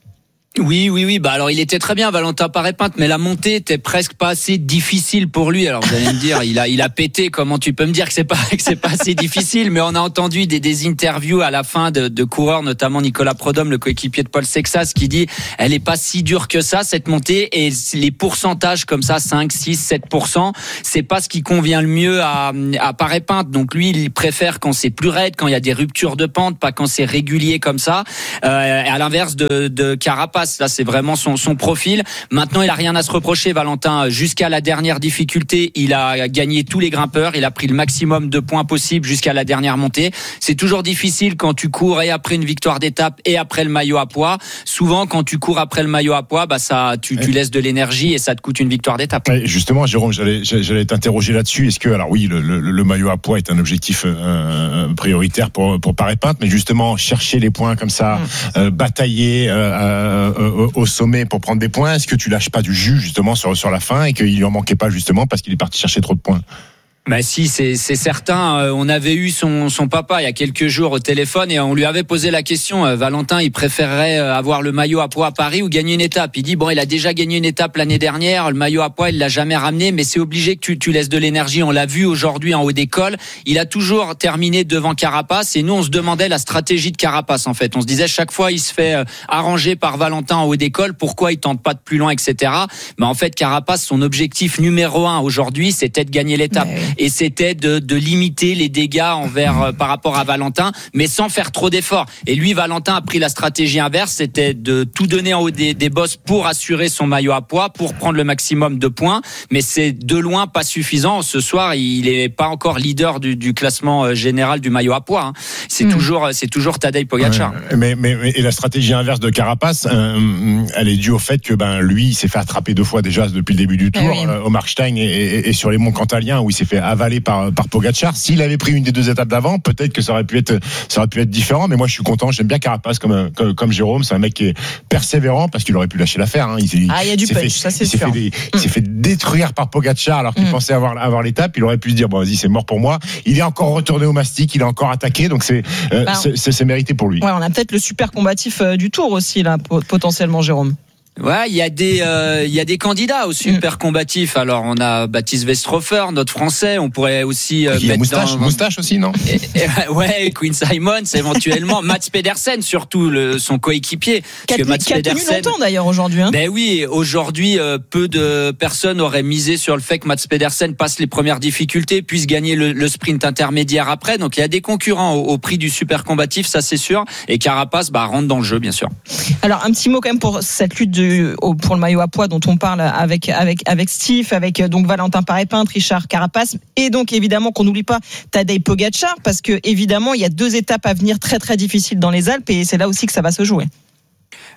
S4: Oui. Bah alors il était très bien Valentin Paré-Pinte, mais la montée était presque pas assez difficile pour lui. Alors vous allez me dire, il a pété. Comment tu peux me dire que c'est pas assez difficile? Mais on a entendu des interviews à la fin de coureurs, notamment Nicolas Prodhomme, le coéquipier de Paul Sexas, qui dit elle est pas si dure que ça cette montée et les pourcentages comme ça 5, 6, 7%, c'est pas ce qui convient le mieux à Paré-Pinte. Donc lui il préfère quand c'est plus raide, quand il y a des ruptures de pente, pas quand c'est régulier comme ça. À l'inverse de Carapace. Là, c'est vraiment son profil. Maintenant, il a rien à se reprocher, Valentin. Jusqu'à la dernière difficulté, il a gagné tous les grimpeurs. Il a pris le maximum de points possible jusqu'à la dernière montée. C'est toujours difficile quand tu cours et après une victoire d'étape et après le maillot à poids. Souvent, quand tu cours après le maillot à poids, tu laisses de l'énergie et ça te coûte une victoire d'étape.
S29: Ouais, justement, Jérôme, j'allais t'interroger là-dessus. Est-ce que, alors oui, le maillot à poids est un objectif prioritaire pour Paré-Pinte, mais justement, chercher les points comme ça, batailler au sommet pour prendre des points, est-ce que tu lâches pas du jus justement sur la fin et qu'il lui en manquait pas justement parce qu'il est parti chercher trop de points?
S4: Bah si, c'est certain. On avait eu son papa il y a quelques jours au téléphone et on lui avait posé la question. Valentin, il préférerait avoir le maillot à poids à Paris ou gagner une étape. Il dit bon, il a déjà gagné une étape l'année dernière. Le maillot à poids, il l'a jamais ramené, mais c'est obligé que tu laisses de l'énergie. On l'a vu aujourd'hui en haut d'école. Il a toujours terminé devant Carapace et nous on se demandait la stratégie de Carapace en fait. On se disait chaque fois il se fait arranger par Valentin en haut d'école. Pourquoi il tente pas de plus loin, etc. Mais en fait Carapace, son objectif numéro 1 aujourd'hui, c'était de gagner l'étape. Et c'était de limiter les dégâts par rapport à Valentin, mais sans faire trop d'efforts. Et lui, Valentin a pris la stratégie inverse, c'était de tout donner en haut des bosses pour assurer son maillot à poids, pour prendre le maximum de points, mais c'est de loin pas suffisant. Ce soir, il est pas encore leader du classement général du maillot à poids. C'est toujours Tadej Pogačar.
S29: Mais et la stratégie inverse de Carapace, elle est due au fait que lui, il s'est fait attraper 2 fois déjà depuis le début du tour, au Markstein et sur les monts Cantaliens où il s'est fait avaler par Pogačar. S'il avait pris une des 2 étapes d'avant, peut-être que ça aurait pu être différent. Mais moi, je suis content. J'aime bien Carapace comme Jérôme. C'est un mec qui est persévérant parce qu'il aurait pu lâcher l'affaire. Il y a du punch, ça c'est sûr. Il s'est fait détruire par Pogačar alors qu'il pensait avoir l'étape. Il aurait pu se dire bon, vas-y, c'est mort pour moi. Il est encore retourné au mastic. Il a encore attaqué. Donc c'est mérité pour lui.
S28: Ouais, on a peut-être le super combatif du Tour aussi là, potentiellement, Jérôme.
S4: Ouais, il y a des candidats au super combatif. Alors on a Baptiste Westhofer, notre Français. On pourrait aussi mettre
S29: moustache aussi, non?
S4: Ouais, Quinn Simons éventuellement, Mats Pedersen surtout son coéquipier.
S28: Qui a tenu longtemps d'ailleurs aujourd'hui.
S4: Ben oui, aujourd'hui peu de personnes auraient misé sur le fait que Mats Pedersen passe les premières difficultés, puisse gagner le sprint intermédiaire après. Donc il y a des concurrents au prix du super combatif, ça c'est sûr. Et Carapace rentre dans le jeu bien sûr.
S28: Alors un petit mot quand même pour cette lutte pour le maillot à poids dont on parle avec Steve, avec donc Valentin Paré-Pinte, Richard Carapace et donc évidemment qu'on n'oublie pas Tadej Pogačar parce que évidemment il y a 2 étapes à venir très très difficiles dans les Alpes et c'est là aussi que ça va se jouer.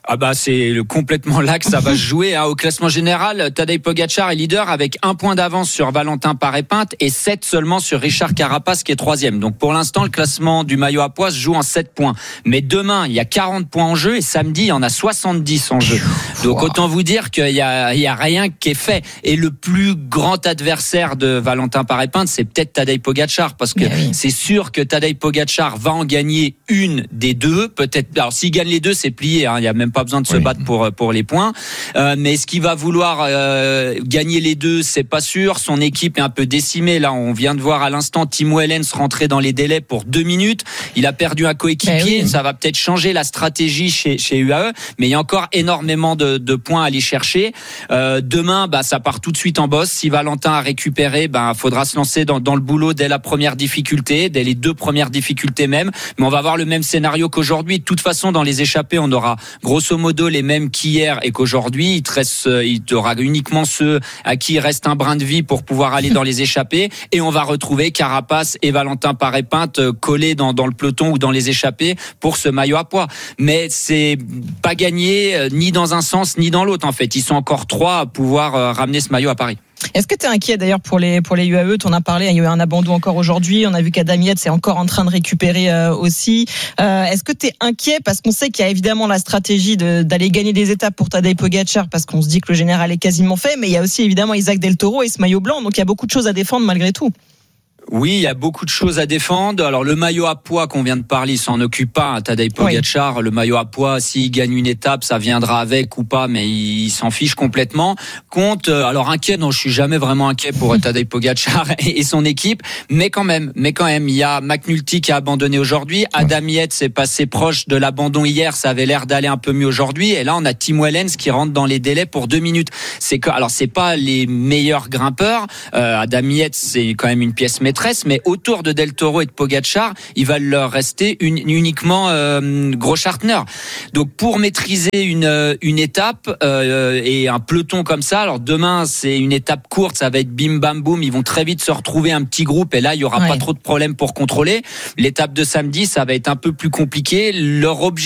S4: Ah bah c'est complètement là que ça va se jouer. Au classement général, Tadej Pogačar est leader avec 1 point d'avance sur Valentin Paré-Pinte et 7 seulement sur Richard Carapace qui est 3e. Donc pour l'instant, le classement du maillot à pois se joue en 7 points. Mais demain, il y a 40 points en jeu et samedi, il y en a 70 en jeu. Donc autant vous dire qu'il y a rien qui est fait. Et le plus grand adversaire de Valentin Paré-Pinte, c'est peut-être Tadej Pogačar, parce que c'est sûr que Tadej Pogačar va en gagner une des deux. Peut-être. Alors s'il gagne les deux, c'est plié. Il y a même pas besoin de se battre pour les points. Mais est-ce qu'il va vouloir gagner les deux, c'est pas sûr. Son équipe est un peu décimée. Là, on vient de voir à l'instant Timo Wellens rentrer dans les délais pour 2 minutes. Il a perdu un coéquipier. Ça va peut-être changer la stratégie chez UAE. Mais il y a encore énormément de points à aller chercher. Demain, ça part tout de suite en bosse. Si Valentin a récupéré, faudra se lancer dans le boulot dès la première difficulté, dès les 2 premières difficultés même. Mais on va avoir le même scénario qu'aujourd'hui. De toute façon, dans les échappées, on aura grosso modo les mêmes qu'hier et qu'aujourd'hui. Il y aura uniquement ceux à qui il reste un brin de vie pour pouvoir aller dans les échappées. Et on va retrouver Carapace et Valentin Paré-Pinte collés dans le peloton ou dans les échappées pour ce maillot à pois. Mais c'est pas gagné ni dans un sens ni dans l'autre en fait. Ils sont encore 3 à pouvoir ramener ce maillot à Paris.
S28: Est-ce que tu es inquiet d'ailleurs pour les UAE? Tu en as parlé, il y a eu un abandon encore aujourd'hui. On a vu qu'Adam Yates est encore en train de récupérer aussi. Est-ce que tu es inquiet parce qu'on sait qu'il y a évidemment la stratégie d'aller gagner des étapes pour Tadej Pogačar parce qu'on se dit que le général est quasiment fait, mais il y a aussi évidemment Isaac Del Toro et ce maillot blanc. Donc il y a beaucoup de choses à défendre malgré tout.
S4: Oui, il y a beaucoup de choses à défendre. Alors le maillot à pois qu'on vient de parler, il s'en occupe pas. Tadej Pogačar, le maillot à pois, s'il gagne une étape, ça viendra avec ou pas, mais il s'en fiche complètement. Alors inquiet, non, je suis jamais vraiment inquiet pour Tadej Pogačar et son équipe, mais quand même, il y a McNulty qui a abandonné aujourd'hui. Adam Yates est passé proche de l'abandon hier, ça avait l'air d'aller un peu mieux aujourd'hui. Et là, on a Tim Wellens qui rentre dans les délais pour 2 minutes. C'est pas les meilleurs grimpeurs. Adam Yates, c'est quand même une pièce maîtresse, mais autour de Del Toro et de Pogačar, il va leur rester uniquement Großschartner. Donc pour maîtriser une étape et un peloton comme ça, alors demain c'est une étape courte, ça va être bim bam boum, ils vont très vite se retrouver un petit groupe et là il y aura pas trop de problèmes pour contrôler. L'étape de samedi, ça va être un peu plus compliqué. Leur objectif